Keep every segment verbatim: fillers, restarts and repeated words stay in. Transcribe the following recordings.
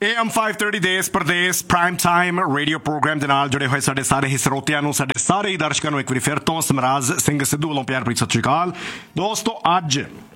A M five thirty देश प्रदेश prime time radio programme ਦੇ ਨਾਲ जुड़े हुए साढ़े सारे ही ਸਰੋਤਿਆਂ ਨੂੰ ਸਾਡੇ ਸਾਰੇ ਹੀ ਦਰਸ਼ਕਾਂ ਨੂੰ ਇੱਕ ਵਾਰੀ ਫਿਰ ਤੋਂ ਸਮਰਾਜ ਸਿੰਘ ਸਿੱਧੂ ਵੱਲੋਂ ਪਿਆਰ ਭਰੀ ਸਤਿ ਸ਼੍ਰੀ ਅਕਾਲ ਦੋਸਤੋ। ਅੱਜ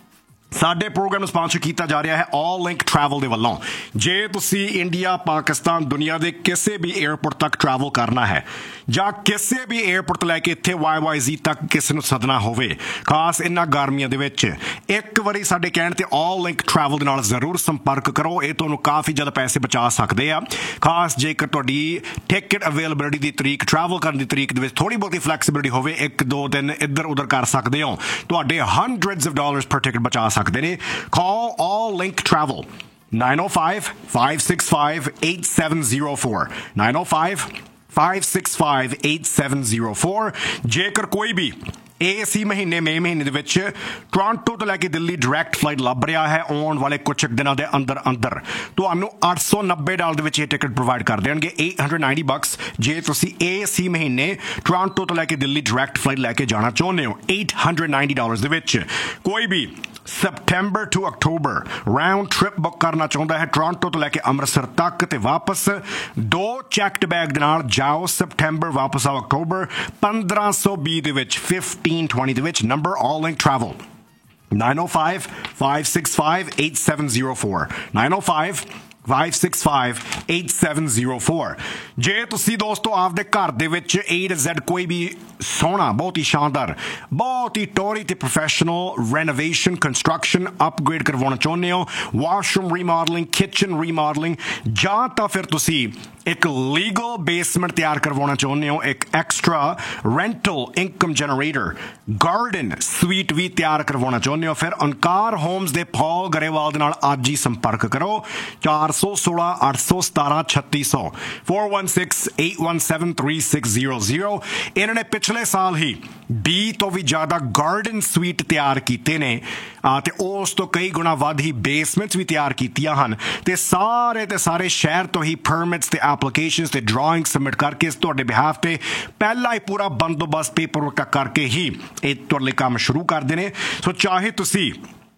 ਸਾਡੇ ਪ੍ਰੋਗਰਾਮ ਨੂੰ ਸਪਾਂਸਰ ਕੀਤਾ ਜਾ ਰਿਹਾ ਹੈ ਆਲ ਲਿੰਕ ਟਰੈਵਲ ਦੇ ਵੱਲੋਂ। ਜੇ ਤੁਸੀਂ ਇੰਡੀਆ ਪਾਕਿਸਤਾਨ ਦੁਨੀਆ ਦੇ ਕਿਸੇ ਵੀ ਏਅਰਪੋਰਟ ਤੱਕ ਟਰੈਵਲ ਕਰਨਾ ਹੈ ਜਾਂ ਕਿਸੇ ਵੀ ਏਅਰਪੋਰਟ ਲੈ ਕੇ ਇੱਥੇ ਵਾਈ ਵਾਈ ਜ਼ੀ ਤੱਕ ਕਿਸੇ ਨੂੰ ਸੱਦਣਾ ਹੋਵੇ ਖਾਸ ਇਹਨਾਂ ਗਰਮੀਆਂ ਦੇ ਵਿੱਚ, ਇੱਕ ਵਾਰੀ ਸਾਡੇ ਕਹਿਣ ਤੇ ਆਲ ਲਿੰਕ ਟਰੈਵਲ ਦੇ ਨਾਲ ਜ਼ਰੂਰ ਸੰਪਰਕ ਕਰੋ। ਇਹ ਤੁਹਾਨੂੰ ਕਾਫੀ ਜ਼ਿਆਦਾ ਪੈਸੇ ਬਚਾ ਸਕਦੇ ਆ। ਖਾਸ ਜੇਕਰ ਤੁਹਾਡੀ ਟਿਕਟ ਅਵੇਲੇਬਿਲਿਟੀ ਦੀ ਤਰੀਕ ਟਰੈਵਲ ਕਰਨ ਦੀ ਤਰੀਕ ਦੇ ਵਿੱਚ ਥੋੜ੍ਹੀ ਬਹੁਤੀ ਫਲੈਕਸੀਬਿਲਿਟੀ ਹੋਵੇ, ਇੱਕ ਦੋ ਦਿਨ ਇੱਧਰ ਉੱਧਰ ਕਰ ਸਕਦੇ ਹੋ, ਤੁਹਾਡੇ ਹੰਡਰਡਸ ਆਫ ਡਾਲਰਸ ਪਰ ਟਿਕਟ ਬਚਾ ਸਕਦੇ ਨੇ। ਕਾਲ ਆਲ link travel nine oh five, five six five, eight seven zero four nine oh five, five six five, eight seven zero four। ਜੇਕਰ ਕੋਈ ਵੀ ਇਸੇ ਮਹੀਨੇ ਮਈ ਮਹੀਨੇ ਦੇ ਵਿੱਚ ਟੋਰਾਂਟੋ ਤੋਂ ਲੈ ਕੇ ਦਿੱਲੀ ਡਾਇਰੈਕਟ ਫਲਾਈਟ ਲੱਭ ਰਿਹਾ ਹੈ, ਆਉਣ ਵਾਲੇ ਕੁਝ ਦਿਨਾਂ ਦੇ ਅੰਦਰ ਅੰਦਰ ਤੁਹਾਨੂੰ ਅੱਠ ਸੌ ਨੱਬੇ ਡਾਲਰ ਦੇ ਵਿੱਚ ਇਹ ਟਿਕਟ ਪ੍ਰੋਵਾਈਡ ਕਰ ਦੇਣਗੇ, eight hundred ninety bucks। ਜੇ ਤੁਸੀਂ ਇਸੇ ਮਹੀਨੇ ਟੋਰਾਂਟੋ ਤੋਂ ਲੈ ਕੇ ਦਿੱਲੀ ਡਾਇਰੈਕਟ ਫਲਾਈਟ ਲੈ ਕੇ ਜਾਣਾ ਚਾਹੁੰਦੇ ਹੋ eight hundred ninety ਡਾਲਰ ਦੇ ਵਿੱਚ, ਕੋਈ ਵੀ September to October round trip book ਕਰਨਾ ਚਾਹੁੰਦਾ ਹੈ ਟੋਰਾਂਟੋ ਤੋਂ ਲੈ ਕੇ ਅੰਮ੍ਰਿਤਸਰ ਤੱਕ ਤੇ ਵਾਪਸ, ਦੋ ਚੈਕਡ ਬੈਗ ਦੇ ਨਾਲ ਜਾਓ ਸਪਟੈਂਬਰ ਵਾਪਸ ਆਓ ਅਕਤੂਬਰ, ਪੰਦਰਾਂ ਸੌ ਵੀਹ ਦੇ ਵਿੱਚ fifteen twenty ਦੇ ਵਿੱਚ। ਨੰਬਰ ਆਲ link travel nine oh five, five six five, eight seven zero four nine oh five, five six five, eight seven zero four। ਜੇ ਤੁਸੀਂ ਦੋਸਤੋ ਆਪਦੇ ਘਰ ਦੇ ਵਿੱਚ A to Z ਕੋਈ ਵੀ ਸੋਹਣਾ ਬਹੁਤ ਹੀ ਸ਼ਾਨਦਾਰ ਬਹੁਤ ਹੀ ਟੋਰੀ ਤੇ ਪ੍ਰੋਫੈਸ਼ਨਲ ਰੈਨੋਵੇਸ਼ਨ ਕੰਸਟਰਕਸ਼ਨ ਅਪਗ੍ਰੇਡ ਕਰਵਾਉਣਾ ਚਾਹੁੰਦੇ ਹੋ, ਵਾਸ਼ਰੂਮ ਰੀਮਾਡਲਿੰਗ ਕਿਚਨ ਰੀਮਾਡਲਿੰਗ, ਜਾਂ ਤਾਂ ਫਿਰ ਤੁਸੀਂ ਇੱਕ ਲੀਗਲ ਬੇਸਮੈਂਟ ਤਿਆਰ ਕਰਵਾਉਣਾ ਚਾਹੁੰਦੇ ਹੋ, ਇੱਕ extra rental income generator garden sweet ਵੀ ਤਿਆਰ ਕਰਵਾਉਣਾ ਚਾਹੁੰਦੇ ਹੋ, ਫਿਰ ਅੰਕਾਰ ਹੋਮਸ ਦੇ ਪੌਲ ਗਰੇਵਾਲ ਦੇ ਨਾਲ ਅੱਜ ਹੀ ਸੰਪਰਕ ਕਰੋ ਚਾਰ ਸੌ ਸੋਲਾਂ ਅੱਠ ਸੌ ਸਤਾਰਾਂ ਛੱਤੀ ਸੌ four one six, eight one seven, three six zero zero। ਇਹਨਾਂ ਨੇ ਪਿਛਲੇ ਸਾਲ ਹੀ ਵੀਹ ਤੋਂ ਵੀ ਜ਼ਿਆਦਾ ਗਾਰਡਨ ਸਵੀਟ ਤਿਆਰ ਕੀਤੇ ਨੇ ਤੇ ਉਸ ਤੋਂ ਕਈ ਗੁਣਾ ਵੱਧ ਹੀ ਬੇਸਮੈਂਟਸ ਵੀ ਤਿਆਰ ਕੀਤੀਆਂ ਹਨ, ਤੇ ਸਾਰੇ ਤੇ ਸਾਰੇ ਸ਼ਹਿਰ ਤੋਂ ਹੀ ਪਰਮਿਟਸ ਤੇ ਐਪਲੀਕੇਸ਼ਨਸ ਤੇ ਡਰਾਇੰਗ ਸਬਮਿਟ ਕਰਕੇ ਤੁਹਾਡੇ ਬਿਹਾਫ ਤੇ ਪਹਿਲਾਂ ਹੀ ਪੂਰਾ ਬੰਦੋਬਸਤ ਪੇਪਰ ਵਰਕ ਕਰਕੇ ਹੀ ਇਹ ਤੁਹਾਡੇ ਲਈ ਕੰਮ ਸ਼ੁਰੂ ਕਰਦੇ ਨੇ। ਸੋ ਚਾਹੇ ਤੁਸੀਂ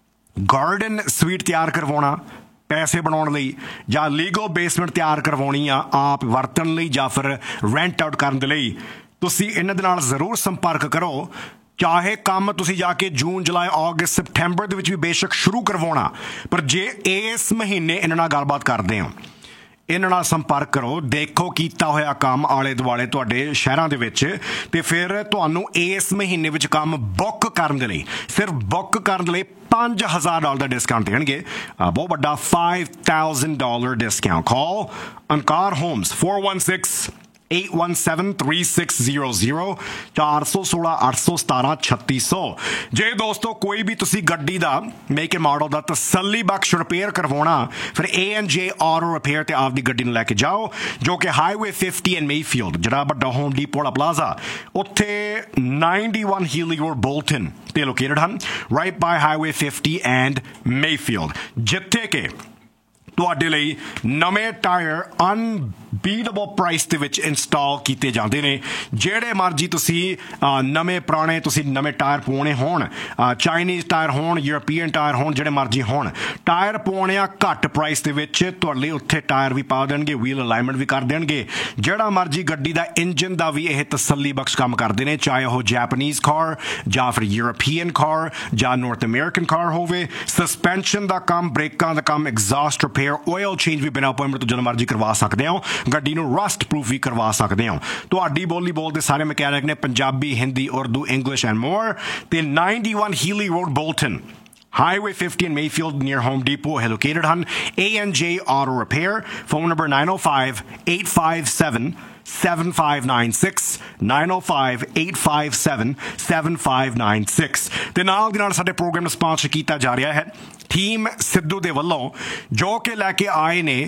ਗਾਰਡਨ ਸਵੀਟ ਤਿਆਰ ਕਰਵਾਉਣਾ ਪੈਸੇ ਬਣਾਉਣ ਲਈ, ਜਾਂ ਲੀਗਲ ਬੇਸਮੈਂਟ ਤਿਆਰ ਕਰਵਾਉਣੀ ਆ ਆਪ ਵਰਤਣ ਲਈ, ਜਾਂ ਫਿਰ ਰੈਂਟ ਆਊਟ ਕਰਨ ਦੇ ਲਈ, ਤੁਸੀਂ ਇਹਨਾਂ ਦੇ ਨਾਲ ਜ਼ਰੂਰ ਸੰਪਰਕ ਕਰੋ। ਚਾਹੇ ਕੰਮ ਤੁਸੀਂ ਜਾ ਕੇ ਜੂਨ ਜੁਲਾਈ ਅਗਸਤ ਸਪਟੈਂਬਰ ਦੇ ਵਿੱਚ ਵੀ ਬੇਸ਼ੱਕ ਸ਼ੁਰੂ ਕਰਵਾਉਣਾ, ਪਰ ਜੇ ਇਸ ਮਹੀਨੇ ਇਹਨਾਂ ਨਾਲ ਗੱਲਬਾਤ ਕਰਦੇ ਹੋ ਇਹਨਾਂ ਨਾਲ ਸੰਪਰਕ ਕਰੋ, ਦੇਖੋ ਕੀਤਾ ਹੋਇਆ ਕੰਮ ਆਲੇ ਦੁਆਲੇ ਤੁਹਾਡੇ ਸ਼ਹਿਰਾਂ ਦੇ ਵਿੱਚ, ਤੇ ਫਿਰ ਤੁਹਾਨੂੰ ਇਸ ਮਹੀਨੇ ਵਿੱਚ ਕੰਮ ਬੁੱਕ ਕਰਨ ਦੇ ਲਈ ਸਿਰਫ ਬੁੱਕ ਕਰਨ ਦੇ ਲਈ ਪੰਜ ਹਜ਼ਾਰ ਡਾਲਰ ਦਾ ਡਿਸਕਾਊਂਟ ਦੇਣਗੇ, ਬਹੁਤ ਵੱਡਾ five thousand dollar ਡਿਸਕਾਊਂਟ। ਕਾਲ ਅੰਕਾਰ homes four one six, eight one seven, three six zero zero ਚਾਰ ਸੌ ਸੋਲਾਂ ਅੱਠ ਸੌ ਸਤਾਰਾਂ ਛੱਤੀ ਸੌ। ਜੇ ਦੋਸਤੋ ਕੋਈ ਵੀ ਤੁਸੀਂ ਗੱਡੀ ਦਾ ਮੇਕ ਏ ਮਾਡਲ ਦਾ ਤਸੱਲੀ ਬਖਸ਼ ਰਿਪੇਅਰ ਕਰਵਾਉਣਾ, ਫਿਰ ਏ ਐਂਡ ਜੇ ਆਟੋ ਰਿਪੇਅਰ ਤੇ ਆਪਦੀ ਗੱਡੀ ਨੂੰ ਲੈ ਕੇ ਜਾਓ, ਜੋ ਕਿ ਹਾਈਵੇ fifty ਐਂਡ ਮੇਫੀਲਡ ਜਿਹੜਾ ਵੱਡਾ ਹੋਮ ਡੀਪੋ ਵਾਲਾ ਪਲਾਜ਼ਾ ਉੱਥੇ ninety-one ਹੀਲੀ ਰੋਡ ਬੋਲਟਨ ਤੇ ਲੋਕੇਟਡ ਹਨ, right by highway fifty and Mayfield, ਜਿੱਥੇ ਕਿ ਤੁਹਾਡੇ ਲਈ ਨਵੇਂ ਟਾਇਰ ਅਨਬੀਟੇਬਲ ਪ੍ਰਾਈਸ ਦੇ ਵਿੱਚ ਇੰਸਟਾਲ ਕੀਤੇ ਜਾਂਦੇ ਨੇ। ਜਿਹੜੇ ਮਰਜ਼ੀ ਤੁਸੀਂ ਨਵੇਂ ਪੁਰਾਣੇ ਤੁਸੀਂ ਨਵੇਂ ਟਾਇਰ ਪਵਾਉਣੇ ਹੋਣ, ਚਾਈਨੀਜ਼ ਟਾਇਰ ਹੋਣ, ਯੂਰਪੀਅਨ ਟਾਇਰ ਹੋਣ, ਜਿਹੜੇ ਮਰਜ਼ੀ ਹੋਣ, ਟਾਇਰ ਪਵਾਉਣੇ ਆ ਘੱਟ ਪ੍ਰਾਈਸ ਦੇ ਵਿੱਚ ਤੁਹਾਡੇ ਲਈ ਉੱਥੇ ਟਾਇਰ ਵੀ ਪਾ ਦੇਣਗੇ, ਵੀਲ ਅਲਾਈਨਮੈਂਟ ਵੀ ਕਰ ਦੇਣਗੇ। ਜਿਹੜਾ ਮਰਜ਼ੀ ਗੱਡੀ ਦਾ ਇੰਜਨ ਦਾ ਵੀ ਇਹ ਤਸੱਲੀ ਬਖਸ਼ ਕੰਮ ਕਰਦੇ ਨੇ, ਚਾਹੇ ਉਹ ਜੈਪਨੀਜ਼ ਕਾਰ ਜਾਂ ਫਿਰ ਯੂਰਪੀਅਨ ਕਾਰ ਜਾਂ ਨਾਰਥ ਅਮਰੀਕਨ ਕਾਰ ਹੋਵੇ। ਸਸਪੈਂਸ਼ਨ ਦਾ ਕੰਮ, ਬ੍ਰੇਕਾਂ ਦਾ ਕੰਮ, ਐਗਜ਼ੌਸਟ ਰਿਪੇਅਰ, ਆਇਲ ਚੇਂਜ ਵੀ ਬਿਨਾਂ ਅਪਾਇੰਟਮੈਂਟ ਤੋਂ ਜਦੋਂ ਮਰਜ਼ੀ ਕਰਵਾ ਸਕਦੇ ਹੋ, ਗੱਡੀ ਨੂੰ ਰਸਟ ਪ੍ਰੂਫ ਵੀ ਕਰਵਾ ਸਕਦੇ ਹੋ। ਤੁਹਾਡੀ ਬੋਲੀ ਬੋਲਦੇ ਸਾਰੇ ਮਕੈਨਿਕ ਨੇ, Punjabi, Hindi, Urdu, English and more. ਤੇ ninety-one ਹੀਲੀ road Bolton Highway fifty in Mayfield near Home Depot ਹੈ located ਹਨ A and J Auto Repair। phone number nine oh five, eight five seven, seven five nine six nine oh five, eight five seven, seven five nine six। ਤੇ ਨਾਲ ਦੀ ਨਾਲ ਸਾਡੇ programme ਨੂੰ sponsor ਕੀਤਾ ਜਾ ਰਿਹਾ ਹੈ ਟੀਮ ਸਿੱਧੂ ਦੇ ਵੱਲੋਂ, ਜੋ ਕਿ ਲੈ ਕੇ ਆਏ ਨੇ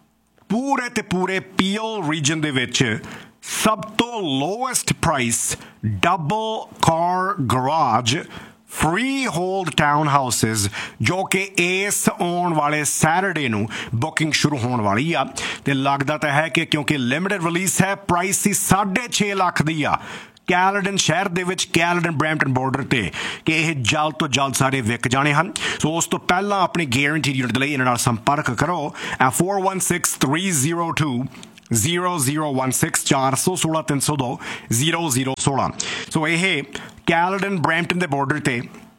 ਪੂਰੇ ਤੇ ਪੂਰੇ ਪੀਐਲ ਰੀਜਨ ਦੇ ਵਿੱਚ ਸਭ ਤੋਂ ਲੋਐਸਟ ਪ੍ਰਾਈਸ ਡਬਲ ਕਾਰ garage free hold town houses, ਜੋ ਕਿ ਇਸ ਆਉਣ ਵਾਲੇ ਸੈਟਰਡੇ ਨੂੰ ਬੁਕਿੰਗ ਸ਼ੁਰੂ ਹੋਣ ਵਾਲੀ ਆ। ਤੇ ਲੱਗਦਾ ਤਾਂ ਹੈ ਕਿ ਕਿਉਂਕਿ ਲਿਮਿਟਡ ਰਿਲੀਜ਼ ਹੈ, ਪ੍ਰਾਈਸ ਸੀ ਸਾਢੇ ਛੇ ਲੱਖ ਦੀ ਆ, ਕੈਲਡਨ ਸ਼ਹਿਰ ਦੇ ਵਿੱਚ ਕੈਲਡਨ ਬਰੈਂਪਟਨ ਬਾਰਡਰ ਤੇ ਕਿ ਇਹ ਜਲਦ ਤੋਂ ਜਲਦ ਸਾਰੇ ਵਿਕ ਜਾਣੇ ਹਨ। ਸੋ ਉਸ ਤੋਂ ਪਹਿਲਾਂ ਆਪਣੀ ਗਾਰੰਟੀਡ ਯੂਨਿਟ ਲਈ ਇਹਨਾਂ ਨਾਲ ਸੰਪਰਕ ਕਰੋ at four one six three zero two zero zero one six ਚਾਰ ਸੌ ਸੋਲਾਂ ਤਿੰਨ ਸੌ ਦੋ ਜ਼ੀਰੋ ਜ਼ੀਰੋ ਸੋਲਾਂ। ਸੋ ਇਹ ਕੈਲਡਨ ਬਰੈਂਪਟਨ ਦੇ ਬਾਰਡਰ ਤੇ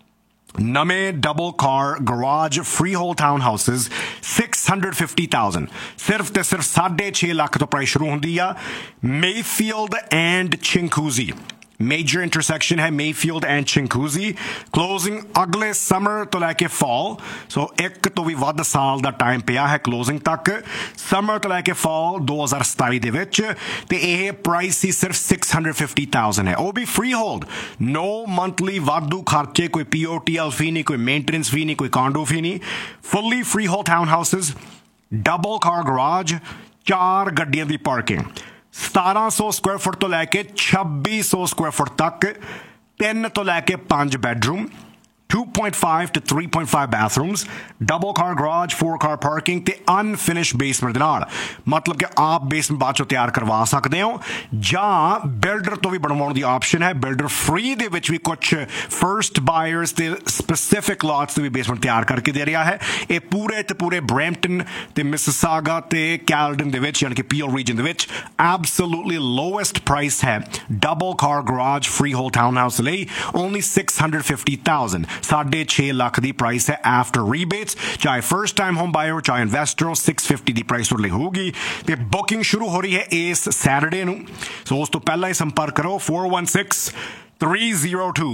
ਨਵੇਂ ਡਬਲ ਕਾਰ garage free hole town houses six hundred fifty thousand ਸਿਰਫ ਤੇ ਸਿਰਫ ਸਾਢੇ ਛੇ ਲੱਖ ਤੋਂ ਪ੍ਰਾਈਸ ਸ਼ੁਰੂ ਹੁੰਦੀ ਆ। ਮੇਫੀਲਡ ਐਂਡ ਚਿੰਕੂਜ਼ੀ ਮੇਜਰ ਇੰਟਰਸੈਕਸ਼ਨ ਹੈ ਮੇਫੀਲਡ ਐਂਡ ਚਿੰਕੂਜ਼ੀ। ਕਲੋਜ਼ਿੰਗ ਅਗਲੇ ਸਮਰ ਤੋਂ ਲੈ ਕੇ ਫਾਲ, ਸੋ ਇੱਕ ਤੋਂ ਵੀ ਵੱਧ ਸਾਲ ਦਾ ਟਾਈਮ ਪਿਆ ਹੈ ਕਲੋਜ਼ਿੰਗ ਤੱਕ, ਸਮਰ ਤੋਂ ਲੈ ਕੇ ਫਾਲ ਦੋ ਹਜ਼ਾਰ ਸਤਾਈ ਦੇ ਵਿੱਚ। ਤੇ ਇਹ ਪ੍ਰਾਈਸ ਸੀ ਸਿਰਫ six hundred fifty thousand ਹੈ, ਉਹ ਵੀ ਫ੍ਰੀ ਹੋਲਡ, ਨੋ ਮੰਥਲੀ ਵਾਧੂ ਖਰਚੇ, ਕੋਈ ਪੀ ਓ ਟੀ ਐਲ ਫੀ ਨਹੀਂ, ਕੋਈ ਮੇਨਟੇਨੈਂਸ ਫੀ ਨਹੀਂ, ਕੋਈ ਕਾਂਡੋ ਫੀ ਨਹੀਂ। ਫੁੱਲੀ free hole town houses, double ਕਾਰ ਗਰਾਜ, ਚਾਰ ਗੱਡੀਆਂ ਦੀ ਪਾਰਕਿੰਗ, ਸਤਾਰਾਂ ਸੌ ਸਕੁਆਇਰ ਫੁੱਟ ਤੋਂ ਲੈ ਕੇ ਛੱਬੀ ਸੌ ਸਕੁਆਇਰ ਫੁੱਟ ਤੱਕ, ਤਿੰਨ ਤੋਂ ਲੈ ਕੇ ਪੰਜ bedroom, two point five to three point five bathrooms, double car garage, four car parking ਤੇ unfinished basement ਦੇ ਨਾਲ। ਮਤਲਬ ਕਿ ਆਪ ਬੇਸਮੈਂਟ ਬਾਅਦ ਚੋਂ ਤਿਆਰ ਕਰਵਾ ਸਕਦੇ ਹੋ ਜਾਂ ਬਿਲਡਰ ਤੋਂ ਵੀ ਬਣਵਾਉਣ ਦੀ ਆਪਸ਼ਨ ਹੈ। ਬਿਲਡਰ ਫ੍ਰੀ ਦੇ ਵਿੱਚ ਵੀ ਕੁਝ ਫਰਸਟ ਬਾਇਰਸ ਤੇ ਸਪੈਸੀਫਿਕ ਲੋਟਸ ਤੇ ਵੀ ਬੇਸਮੈਂਟ ਤਿਆਰ ਕਰਕੇ ਦੇ ਰਿਹਾ ਹੈ। ਇਹ ਪੂਰੇ ਤੇ ਪੂਰੇ ਬਰੈਂਪਟਨ ਤੇ ਮਿਸਿਸਾਗਾ ਤੇ ਕੈਲਡਨ ਦੇ ਵਿੱਚ ਯਾਨੀ ਕਿ ਪੀਓ ਰੀਜਨ ਦੇ ਵਿੱਚ ਐਬਸੋਲੂਟਲੀ ਲੋਐਸਟ ਪ੍ਰਾਈਸ ਹੈ ਡਬਲ ਕਾਰ garage free hole town house ਲਈ, only six hundred fifty thousand ਸਾਢੇ ਛੇ ਲੱਖ ਦੀ ਪ੍ਰਾਈਸ ਹੈ ਆਫਟਰ ਰੀਬੇਟਸ। ਚਾਹੇ ਫਰਸਟ ਟਾਈਮ ਹੋਮ ਬਾਇਰ ਚਾਹੇ ਇਨਵੈਸਟਰ, six fifty ਦੀ ਪ੍ਰਾਈਸ ਤੁਹਾਡੇ ਲਈ ਹੋਊਗੀ ਤੇ ਬੁਕਿੰਗ ਸ਼ੁਰੂ ਹੋ ਰਹੀ ਹੈ ਇਸ ਸੈਟਰਡੇ ਨੂੰ। ਸੋ ਉਸ ਤੋਂ ਪਹਿਲਾਂ ਹੀ ਸੰਪਰਕ ਕਰੋ four one six three zero two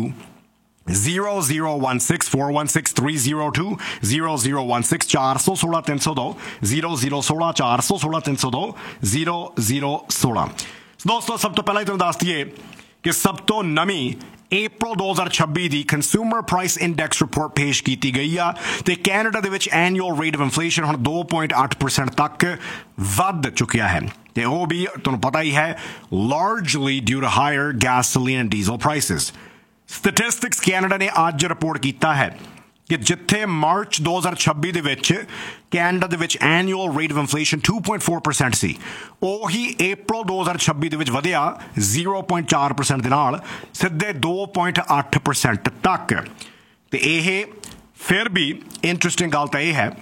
zero zero one six four one six three zero two zero zero one six ਚਾਰ ਸੌ ਸੋਲਾਂ ਤਿੰਨ ਸੌ ਦੋ ਜ਼ੀਰੋ ਜ਼ੀਰੋ ਸੋਲਾਂ ਚਾਰ ਸੌ ਸੋਲਾਂ ਤਿੰਨ ਸੌ ਦੋ ਜ਼ੀਰੋ ਜ਼ੀਰੋ ਸੋਲਾਂ। ਦੋਸਤੋ ਸਭ ਤੋਂ ਪਹਿਲਾਂ ਹੀ ਤੁਹਾਨੂੰ ਦੱਸ ਦਈਏ ਕਿ ਸਭ ਤੋਂ ਨਵੀਂ April ਦੋ ਹਜ਼ਾਰ ਛੱਬੀ ਦੀ ਕੰਜ਼ਿਊਮਰ ਪ੍ਰਾਈਸ ਇੰਡੈਕਸ ਰਿਪੋਰਟ ਪੇਸ਼ ਕੀਤੀ ਗਈ ਆ ਤੇ ਕੈਨੇਡਾ ਦੇ ਵਿੱਚ ਐਨੂਅਲ ਰੇਟ ਆਫ ਇਨਫਲੇਸ਼ਨ ਹੁਣ two point eight percent ਤੱਕ ਵੱਧ ਚੁੱਕਿਆ ਹੈ ਤੇ ਉਹ ਵੀ ਤੁਹਾਨੂੰ ਪਤਾ ਹੀ ਹੈ ਲਾਰਜਲੀ due to hire gasoline and diesel prices. Statistics Canada ਨੇ ਅੱਜ ਰਿਪੋਰਟ ਕੀਤਾ ਹੈ ਕਿ ਜਿੱਥੇ ਮਾਰਚ ਦੋ ਹਜ਼ਾਰ ਛੱਬੀ ਦੇ ਵਿੱਚ ਕੈਨੇਡਾ ਦੇ ਵਿੱਚ annual rate of inflation two point four percent ਸੀ, ਉਹੀ April ਦੋ ਹਜ਼ਾਰ ਛੱਬੀ ਦੇ ਵਿੱਚ ਵਧਿਆ zero point four percent ਦੇ ਨਾਲ ਸਿੱਧੇ two point eight percent ਤੱਕ। ਤੇ ਇਹ ਫਿਰ ਵੀ ਇੰਟਰਸਟਿੰਗ ਗੱਲ ਤਾਂ ਇਹ ਹੈ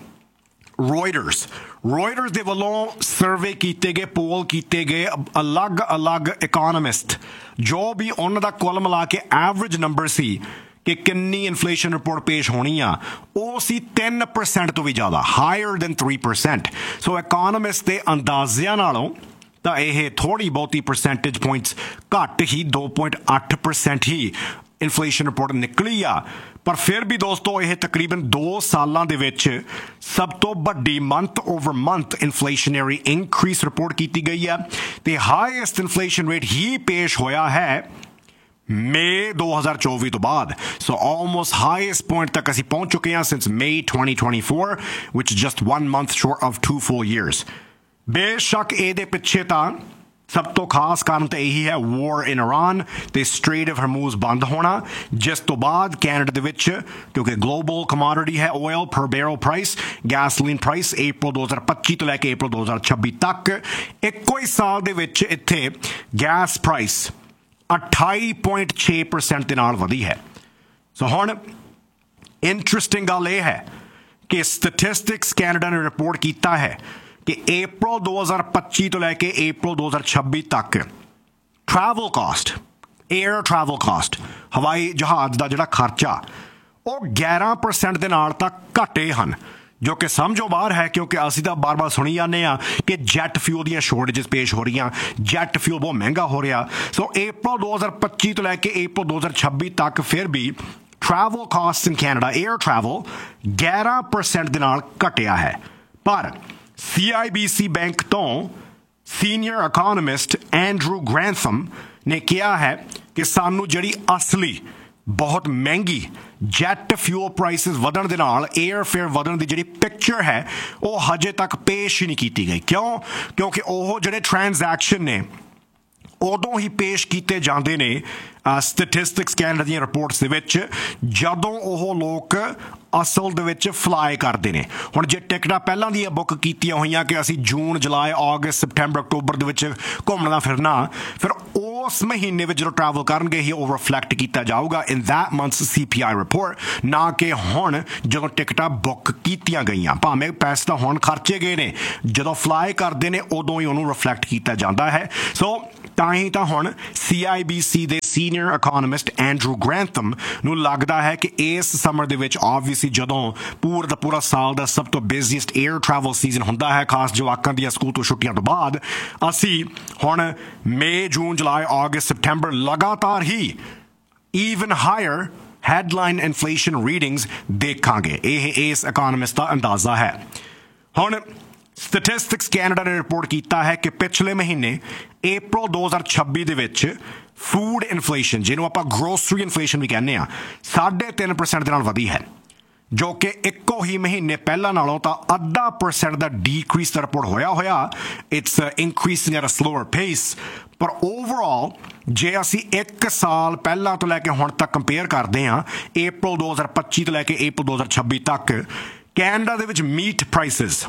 ਰੋਇਟਰਸ ਰੋਇਟਰਸ ਦੇ ਵੱਲੋਂ ਸਰਵੇ ਕੀਤੇ ਗਏ, ਪੋਲ ਕੀਤੇ ਗਏ ਅਲੱਗ-ਅਲੱਗ ਇਕੋਨੋਮਿਸਟ, ਜੋ ਵੀ ਉਹਨਾਂ ਦਾ ਕੁੱਲ ਮਿਲਾ ਕੇ ਐਵਰੇਜ ਨੰਬਰ ਸੀ ਕਿ ਕਿੰਨੀ ਇਨਫਲੇਸ਼ਨ ਰਿਪੋਰਟ ਪੇਸ਼ ਹੋਣੀ ਆ, ਉਹ ਸੀ ten percent ਤੋਂ ਵੀ ਜ਼ਿਆਦਾ, ਹਾਇਰ ਦੈਨ three percent। ਸੋ ਇਕੋਨੋਮਿਸਟ ਦੇ ਅੰਦਾਜ਼ਿਆਂ ਨਾਲੋਂ ਤਾਂ ਇਹ ਥੋੜ੍ਹੀ ਬਹੁਤੀ ਪਰਸੈਂਟੇਜ ਪੁਆਇੰਟਸ ਘੱਟ ਹੀ two point eight percent ਹੀ ਇਨਫਲੇਸ਼ਨ ਰਿਪੋਰਟ ਨਿਕਲੀ ਆ। ਪਰ ਫਿਰ ਵੀ ਦੋਸਤੋ ਇਹ ਤਕਰੀਬਨ ਦੋ ਸਾਲਾਂ ਦੇ ਵਿੱਚ ਸਭ ਤੋਂ ਵੱਡੀ month over month ਇਨਫਲੇਸ਼ਨਰੀ increase report ਕੀਤੀ ਗਈ ਆ ਤੇ ਹਾਈਐਸਟ ਇਨਫਲੇਸ਼ਨ ਰੇਟ ਹੀ ਪੇਸ਼ ਹੋਇਆ ਹੈ ਮਈ ਦੋ ਹਜ਼ਾਰ ਚੌਵੀ ਤੋਂ ਬਾਅਦ। ਸੋ ਆਲਮੋਸਟ ਹਾਈਐਸਟ ਪੁਆਇੰਟ ਤੱਕ ਅਸੀਂ ਪਹੁੰਚ ਚੁੱਕੇ ਹਾਂ since may twenty twenty-four, which is just one month short of two full years। ਬੇਸ਼ੱਕ ਇਹਦੇ ਪਿੱਛੇ ਤਾਂ ਸਭ ਤੋਂ ਖਾਸ ਕਾਰਨ ਤਾਂ ਇਹੀ ਹੈ ਵਾਰ ਇਨ ਇਰਾਨ ਤੇ ਸਟ੍ਰੇਟ ਆਫ ਹਰਮੂਜ਼ ਬੰਦ ਹੋਣਾ, ਜਿਸ ਤੋਂ ਬਾਅਦ ਕੈਨੇਡਾ ਦੇ ਵਿੱਚ ਕਿਉਂਕਿ ਗਲੋਬਲ ਕਮੋਡਿਟੀ ਹੈ ਆਇਲ ਪਰ barrel price, gasoline price April ਦੋ ਹਜ਼ਾਰ ਪੱਚੀ ਤੋਂ ਲੈ ਕੇ April ਦੋ ਹਜ਼ਾਰ ਛੱਬੀ ਤੱਕ ਇੱਕੋ ਹੀ ਸਾਲ ਦੇ ਵਿੱਚ ਇੱਥੇ ਗੈਸ ਪ੍ਰਾਈਸ ਅਠਾਈ point ਛੇ percent ਦੇ ਨਾਲ ਵਧੀ ਹੈ। ਸੋ ਹੁਣ ਇੰਟਰਸਟਿੰਗ ਗੱਲ ਇਹ ਹੈ ਕਿ ਸਟੈਟਿਸਟਿਕਸ ਕੈਨੇਡਾ ਨੇ ਰਿਪੋਰਟ ਕੀਤਾ ਹੈ ਕਿ April ਦੋ ਹਜ਼ਾਰ ਪੱਚੀ ਤੋਂ ਲੈ ਕੇ April ਦੋ ਹਜ਼ਾਰ ਛੱਬੀ ਤੱਕ travel caste, air travel caste, ਹਵਾਈ ਜਹਾਜ਼ ਦਾ ਜਿਹੜਾ ਖਰਚਾ ਉਹ eleven percent ਦੇ ਨਾਲ ਤਾਂ ਘਟੇ ਹਨ, ਜੋ ਕਿ ਸਮਝੋ ਬਾਹਰ ਹੈ ਕਿਉਂਕਿ ਅਸੀਂ ਤਾਂ ਬਾਰ-ਬਾਰ ਸੁਣੀ ਜਾਂਦੇ ਹਾਂ ਕਿ ਜੈਟ ਫਿਊਲ ਦੀਆਂ ਸ਼ੋਰਟੇਜਸ ਪੇਸ਼ ਹੋ ਰਹੀਆਂ, ਜੈਟ ਫਿਊਲ ਬਹੁਤ ਮਹਿੰਗਾ ਹੋ ਰਿਹਾ। ਸੋ April ਦੋ ਹਜ਼ਾਰ ਪੱਚੀ ਤੋਂ ਲੈ ਕੇ April ਦੋ ਹਜ਼ਾਰ ਛੱਬੀ ਤੱਕ ਫਿਰ ਵੀ travel caste in Canada air travel eleven percent ਦੇ ਨਾਲ ਘਟਿਆ ਹੈ। ਪਰ ਸੀ ਆਈ ਬੀ ਸੀ ਬੈਂਕ ਤੋਂ ਸੀਨੀਅਰ ਇਕੋਨੋਮਿਸਟ ਐਂਡਰੂ ਗ੍ਰੈਂਥਮ ਨੇ ਕਿਹਾ ਹੈ ਕਿ ਸਾਨੂੰ ਜਿਹੜੀ ਅਸਲੀ ਬਹੁਤ ਮਹਿੰਗੀ ਜੈਟ ਫਿਊਲ ਪ੍ਰਾਈਸਿਸ ਵਧਣ ਦੇ ਨਾਲ 에ਅਰ ਫੇਅਰ ਵਧਣ ਦੀ ਜਿਹੜੀ ਪਿਕਚਰ ਹੈ ਉਹ ਹਜੇ ਤੱਕ ਪੇਸ਼ ਹੀ ਨਹੀਂ ਕੀਤੀ ਗਈ। ਕਿਉਂ? ਕਿਉਂਕਿ ਉਹ ਜਿਹੜੇ ਟ੍ਰਾਂਜੈਕਸ਼ਨ ਨੇ ਉਦੋਂ ਹੀ ਪੇਸ਼ ਕੀਤੇ ਜਾਂਦੇ ਨੇ ਸਟੈਟਿਸਟਿਕਸ ਕੈਨੇਡਾ ਦੀਆਂ ਰਿਪੋਰਟਸ ਦੇ ਵਿੱਚ ਜਦੋਂ ਉਹ ਲੋਕ ਅਸਲ ਦੇ ਵਿੱਚ ਫਲਾਈ ਕਰਦੇ ਨੇ। ਹੁਣ ਜੇ ਟਿਕਟਾਂ ਪਹਿਲਾਂ ਦੀਆਂ ਬੁੱਕ ਕੀਤੀਆਂ ਹੋਈਆਂ ਕਿ ਅਸੀਂ ਜੂਨ, ਜੁਲਾਈ, ਅਗਸਤ, ਸਪਟੈਂਬਰ, ਅਕਤੂਬਰ ਦੇ ਵਿੱਚ ਘੁੰਮਣਾ ਫਿਰਨਾ, ਫਿਰ ਉਹ उस महीने में जो ट्रैवल करनगे ही वो रिफ्लैक्ट किया जाऊगा in that months C P I report, ना कि हुण जो टिकटां बुक कीतियां गईयां भावें पैसे तो हुण खर्चे गए ने, जो फ्लाई करते हैं उदों ही उन्होंने रिफ्लैक्ट किया जाता है। सो ਤਾਂ ਹੀ ਤਾਂ ਹੁਣ ਸੀ ਆਈ ਬੀ ਸੀ ਦੇ ਸੀਨੀਅਰ ਇਕੋਨੋਮਿਸਟ ਐਂਡਰੂ ਗ੍ਰੈਂਥਮ ਨੂੰ ਲੱਗਦਾ ਹੈ ਕਿ ਇਸ ਸਮਰ ਦੇ ਵਿੱਚ ਆਬਵੀਅਸਲੀ ਜਦੋਂ ਪੂਰਾ ਦਾ ਪੂਰਾ ਸਾਲ ਦਾ ਸਭ ਤੋਂ ਬਿਜ਼ੀਐਸਟ 에ਅਰ ਟਰੈਵਲ ਸੀਜ਼ਨ ਹੁੰਦਾ ਹੈ, ਖਾਸ ਜਵਾਕਾਂ ਦੀਆਂ ਸਕੂਲ ਤੋਂ ਛੁੱਟੀਆਂ ਤੋਂ ਬਾਅਦ, ਅਸੀਂ ਹੁਣ ਮਈ, ਜੂਨ, ਜੁਲਾਈ, ਅਗਸਤ, ਸਪਟੈਂਬਰ ਲਗਾਤਾਰ ਹੀ even hire headline inflation readings ਦੇਖਾਂਗੇ। ਇਹ ਇਸ ਇਕੋਨੋਮਿਸਟ ਦਾ ਅੰਦਾਜ਼ਾ ਹੈ। ਹੁਣ ਸਟੈਟਿਸਟਿਕਸ ਕੈਨੇਡਾ ਨੇ ਰਿਪੋਰਟ ਕੀਤਾ ਹੈ ਕਿ ਪਿਛਲੇ ਮਹੀਨੇ ਅਪ੍ਰੈਲ ਦੋ ਹਜ਼ਾਰ ਛੱਬੀ ਦੇ ਵਿੱਚ ਫੂਡ ਇਨਫਲੇਸ਼ਨ, ਜਿਹਨੂੰ ਆਪਾਂ ਗਰੋਸਰੀ ਇਨਫਲੇਸ਼ਨ ਵੀ ਕਹਿੰਦੇ ਹਾਂ, ਸਾਢੇ ਤਿੰਨ ਪਰਸੈਂਟ ਦੇ ਨਾਲ ਵਧੀ ਹੈ, ਜੋ ਕਿ ਇੱਕੋ ਹੀ ਮਹੀਨੇ ਪਹਿਲਾਂ ਨਾਲੋਂ ਤਾਂ ਅੱਧਾ ਪਰਸੈਂਟ ਦਾ ਡੀਕਰੀਜ਼ ਦਾ ਰਿਪੋਰਟ ਹੋਇਆ ਹੋਇਆ। ਇਟਸ ਇਨਕਰੀਸਿੰਗ ਐਟ ਅ ਸਲੋਅਰ ਪੇਸ। ਪਰ ਓਵਰਆਲ ਜੇ ਅਸੀਂ ਇੱਕ ਸਾਲ ਪਹਿਲਾਂ ਤੋਂ ਲੈ ਕੇ ਹੁਣ ਤੱਕ ਕੰਪੇਅਰ ਕਰਦੇ ਹਾਂ, ਅਪ੍ਰੈਲ ਦੋ ਹਜ਼ਾਰ ਪੱਚੀ ਤੋਂ ਲੈ ਕੇ ਅਪ੍ਰੈਲ ਦੋ ਹਜ਼ਾਰ ਛੱਬੀ ਤੱਕ, ਕੈਨੇਡਾ ਦੇ ਵਿੱਚ meat prices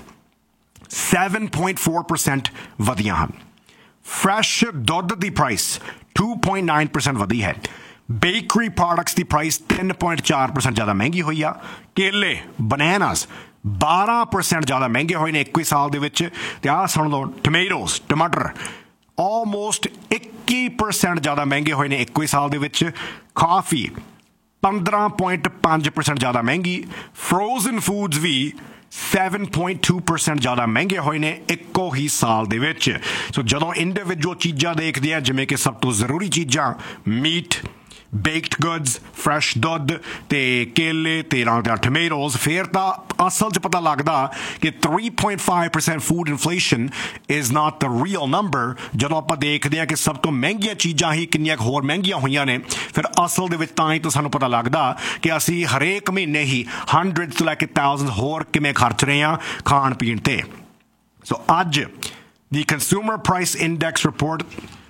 seven point four percent ਵਧੀਆਂ ਹਨ। ਫਰੈਸ਼ ਦੁੱਧ ਦੀ price two point nine percent ਵਧੀ ਹੈ। ਬੇਕਰੀ ਪ੍ਰੋਡਕਟਸ ਦੀ ਪ੍ਰਾਈਸ ਤਿੰਨ point four percent ਜ਼ਿਆਦਾ ਮਹਿੰਗੀ ਹੋਈ ਆ। ਕੇਲੇ, ਬਨਾਨਾਸ ਬਾਰਾਂ ਪਰਸੈਂਟ ਜ਼ਿਆਦਾ ਮਹਿੰਗੇ ਹੋਏ ਨੇ ਇੱਕੀ ਸਾਲ ਦੇ ਵਿੱਚ। ਤੇ ਆਹ ਸੁਣ ਲਓ, ਟਮੈਟੋਸ, ਟਮਾਟਰ ਆਲਮੋਸਟ ਇੱਕੀ ਪਰਸੈਂਟ ਜ਼ਿਆਦਾ ਮਹਿੰਗੇ ਹੋਏ ਨੇ ਇੱਕੀ ਸਾਲ ਦੇ ਵਿੱਚ। ਕਾਫੀ ਪੰਦਰਾਂ point five percent ਜ਼ਿਆਦਾ ਮਹਿੰਗੀ। ਫਰੋਜ਼ਨ ਫੂਡਸ ਵੀ seven point two percent ਜ਼ਿਆਦਾ ਮਹਿੰਗੇ ਹੋਏ ਨੇ ਇੱਕੋ ਹੀ ਸਾਲ ਦੇ ਵਿੱਚ। ਸੋ ਜਦੋਂ ਇੰਡੀਵਿਜੂਅਲ ਚੀਜ਼ਾਂ ਦੇਖਦੇ ਆ, ਜਿਵੇਂ ਕਿ ਸਭ ਤੋਂ ਜ਼ਰੂਰੀ ਚੀਜ਼ਾਂ ਮੀਟ, baked goods, fresh ਦੁੱਧ ਤੇ ਕੇਲੇ ਤੇ ਨਾਲ ਨਾਲ ਟਮੈਟੋਸ, ਫਿਰ ਤਾਂ ਅਸਲ 'ਚ ਪਤਾ ਲੱਗਦਾ ਕਿ three point five percent food inflation is not the real number। ਜਦੋਂ ਆਪਾਂ ਦੇਖਦੇ ਹਾਂ ਕਿ ਸਭ ਤੋਂ ਮਹਿੰਗੀਆਂ ਚੀਜ਼ਾਂ ਹੀ ਕਿੰਨੀਆਂ ਹੋਰ ਮਹਿੰਗੀਆਂ ਹੋਈਆਂ ਨੇ, ਫਿਰ ਅਸਲ ਦੇ ਵਿੱਚ ਤਾਂ ਹੀ ਤਾਂ ਸਾਨੂੰ ਪਤਾ ਲੱਗਦਾ ਕਿ ਅਸੀਂ ਹਰੇਕ ਮਹੀਨੇ ਹੀ ਹੰਡਰਡ ਤੋਂ ਲੈ ਕੇ ਥਾਊਜ਼ੈਂਡ ਹੋਰ ਕਿਵੇਂ ਖਰਚ ਰਹੇ ਹਾਂ ਖਾਣ ਪੀਣ 'ਤੇ। ਸੋ ਅੱਜ ਦੀ consumer price index report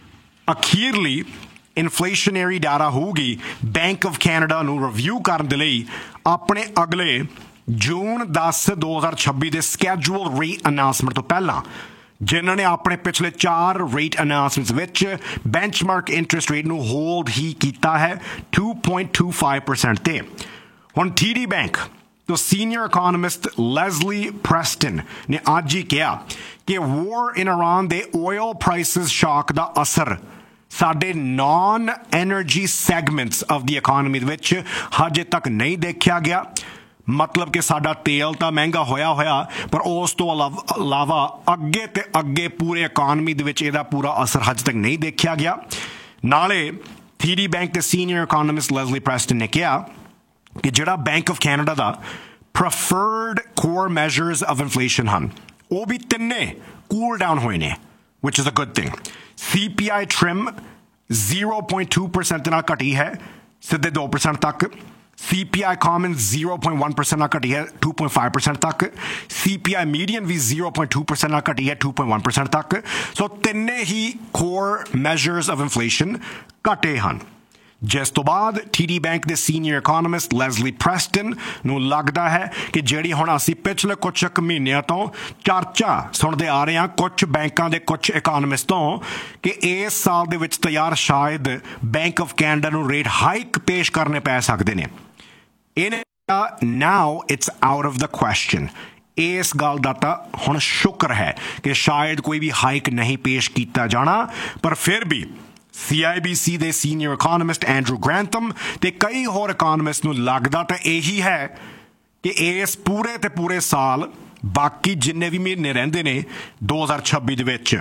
ਅਖੀਰਲੀ ਇਨਫਲੇਸ਼ਨਰੀ data ਹੋਊਗੀ। ਬੈਂਕ ਆਫ ਕੈਨੇਡਾ ਨੂੰ ਰਿਵਿਊ ਕਰਨ ਦੇ ਲਈ ਆਪਣੇ ਅਗਲੇ ਜੂਨ ਦਸ ਦੋ ਹਜ਼ਾਰ ਛੱਬੀ ਦੇ ਸਕੈਜੂਅਲ ਰੇਟ ਅਨਾਊਂਸਮੈਂਟ ਤੋਂ ਪਹਿਲਾਂ, ਜਿਨ੍ਹਾਂ ਨੇ ਆਪਣੇ ਪਿਛਲੇ ਚਾਰ ਰੇਟ ਅਨਾਊਂਸਮੈਂਟਸ ਵਿੱਚ ਬੈਂਚਮਾਰਕ ਇੰਟਰਸਟ ਰੇਟ ਨੂੰ ਹੋਲਡ ਹੀ ਕੀਤਾ ਹੈ two point two five percent 'ਤੇ। ਹੁਣ ਟੀ ਡੀ ਬੈਂਕ ਤੋਂ ਸੀਨੀਅਰ ਇਕੋਨੋਮਿਸਟ ਲੈਜ਼ਲੀ ਪ੍ਰੈਸਟਨ ਨੇ ਅੱਜ ਹੀ ਕਿਹਾ ਕਿ ਵਾਰ ਇਨ ਇਰਾਨ ਦੇ ਆਇਲ ਪ੍ਰਾਈਸਿਸ ਸ਼ੌਕ ਦਾ ਅਸਰ ਸਾਡੇ non energy segments of the economy ਦੇ ਵਿੱਚ ਹਜੇ ਤੱਕ ਨਹੀਂ ਦੇਖਿਆ ਗਿਆ। ਮਤਲਬ ਕਿ ਸਾਡਾ ਤੇਲ ਤਾਂ ਮਹਿੰਗਾ ਹੋਇਆ ਹੋਇਆ, ਪਰ ਉਸ ਤੋਂ ਇਲਾਵਾ ਅੱਗੇ ਤੇ ਅੱਗੇ ਪੂਰੇ ਇਕਾਨਮੀ ਦੇ ਵਿੱਚ ਇਹਦਾ ਪੂਰਾ ਅਸਰ ਹਜੇ ਤੱਕ ਨਹੀਂ ਦੇਖਿਆ ਗਿਆ। ਨਾਲੇ ਟੀ ਡੀ ਬੈਂਕ ਦੇ ਸੀਨੀਅਰ ਇਕੋਨੋਮਿਸਟ ਲੈਜ਼ਲੀ ਪ੍ਰੈਸਟਨ ਨੇ ਕਿਹਾ ਕਿ ਜਿਹੜਾ bank of Canada the preferred core measures of inflation ਹਨ, ਉਹ ਵੀ ਤਿੰਨੇ ਕੂਲ ਡਾਊਨ ਹੋਏ ਨੇ, which is a good thing। C P I trim zero point two percent ਦੇ ਨਾਲ ਘਟੀ ਹੈ ਸਿੱਧੇ two percent ਤੱਕ। C P I common zero point one percent ਨਾਲ ਘਟੀ ਹੈ two point five percent ਤੱਕ। C P I median we zero point two percent ਨਾਲ ਘਟੀ ਹੈ two point one percent ਤੱਕ। ਸੋ ਤਿੰਨੇ ਹੀ core measures of inflation ਘਟੇ ਹਨ, ਜਿਸ ਤੋਂ ਬਾਅਦ ਟੀ ਡੀ ਬੈਂਕ ਦੇ ਸੀਨੀਅਰ ਇਕੋਨੋਮਿਸਟ ਲੈਜ਼ਲੀ ਪ੍ਰੈਸਟਨ ਨੂੰ ਲੱਗਦਾ ਹੈ ਕਿ ਜਿਹੜੀ ਹੁਣ ਅਸੀਂ ਪਿਛਲੇ ਕੁਝ ਕੁ ਮਹੀਨਿਆਂ ਤੋਂ ਚਰਚਾ ਸੁਣਦੇ ਆ ਰਹੇ ਹਾਂ ਕੁਝ ਬੈਂਕਾਂ ਦੇ ਕੁਝ ਇਕੋਨੋਮਿਸਟ ਤੋਂ, ਕਿ ਇਸ ਸਾਲ ਦੇ ਵਿੱਚ ਤਾਂ ਯਾਰ ਸ਼ਾਇਦ ਬੈਂਕ ਆਫ ਕੈਨੇਡਾ ਨੂੰ ਰੇਟ ਹਾਈਕ ਪੇਸ਼ ਕਰਨੇ ਪੈ ਸਕਦੇ ਨੇ। ਇਹਨੇ ਨਾਓ it's out of the question. ਇਸ ਗੱਲ ਦਾ ਤਾਂ ਹੁਣ ਸ਼ੁਕਰ ਹੈ ਕਿ ਸ਼ਾਇਦ ਕੋਈ ਵੀ ਹਾਈਕ ਨਹੀਂ ਪੇਸ਼ ਕੀਤਾ ਜਾਣਾ, ਪਰ ਫਿਰ ਵੀ ਸੀ ਆਈ ਬੀ ਸੀ ਦੇ ਸੀਨੀਅਰ ਇਕੋਨੋਮਿਸਟ ਐਂਡਰੂ ਗ੍ਰੈਂਥਮ ਤੇ ਕਈ ਹੋਰ ਇਕੋਨੋਮਿਸਟ ਨੂੰ ਲੱਗਦਾ ਤਾਂ ਇਹੀ ਹੈ ਕਿ ਇਸ ਪੂਰੇ ਤੇ ਪੂਰੇ ਸਾਲ ਬਾਕੀ ਜਿੰਨੇ ਵੀ ਮਹੀਨੇ ਰਹਿੰਦੇ ਨੇ ਦੋ ਹਜ਼ਾਰ ਛੱਬੀ ਦੇ ਵਿੱਚ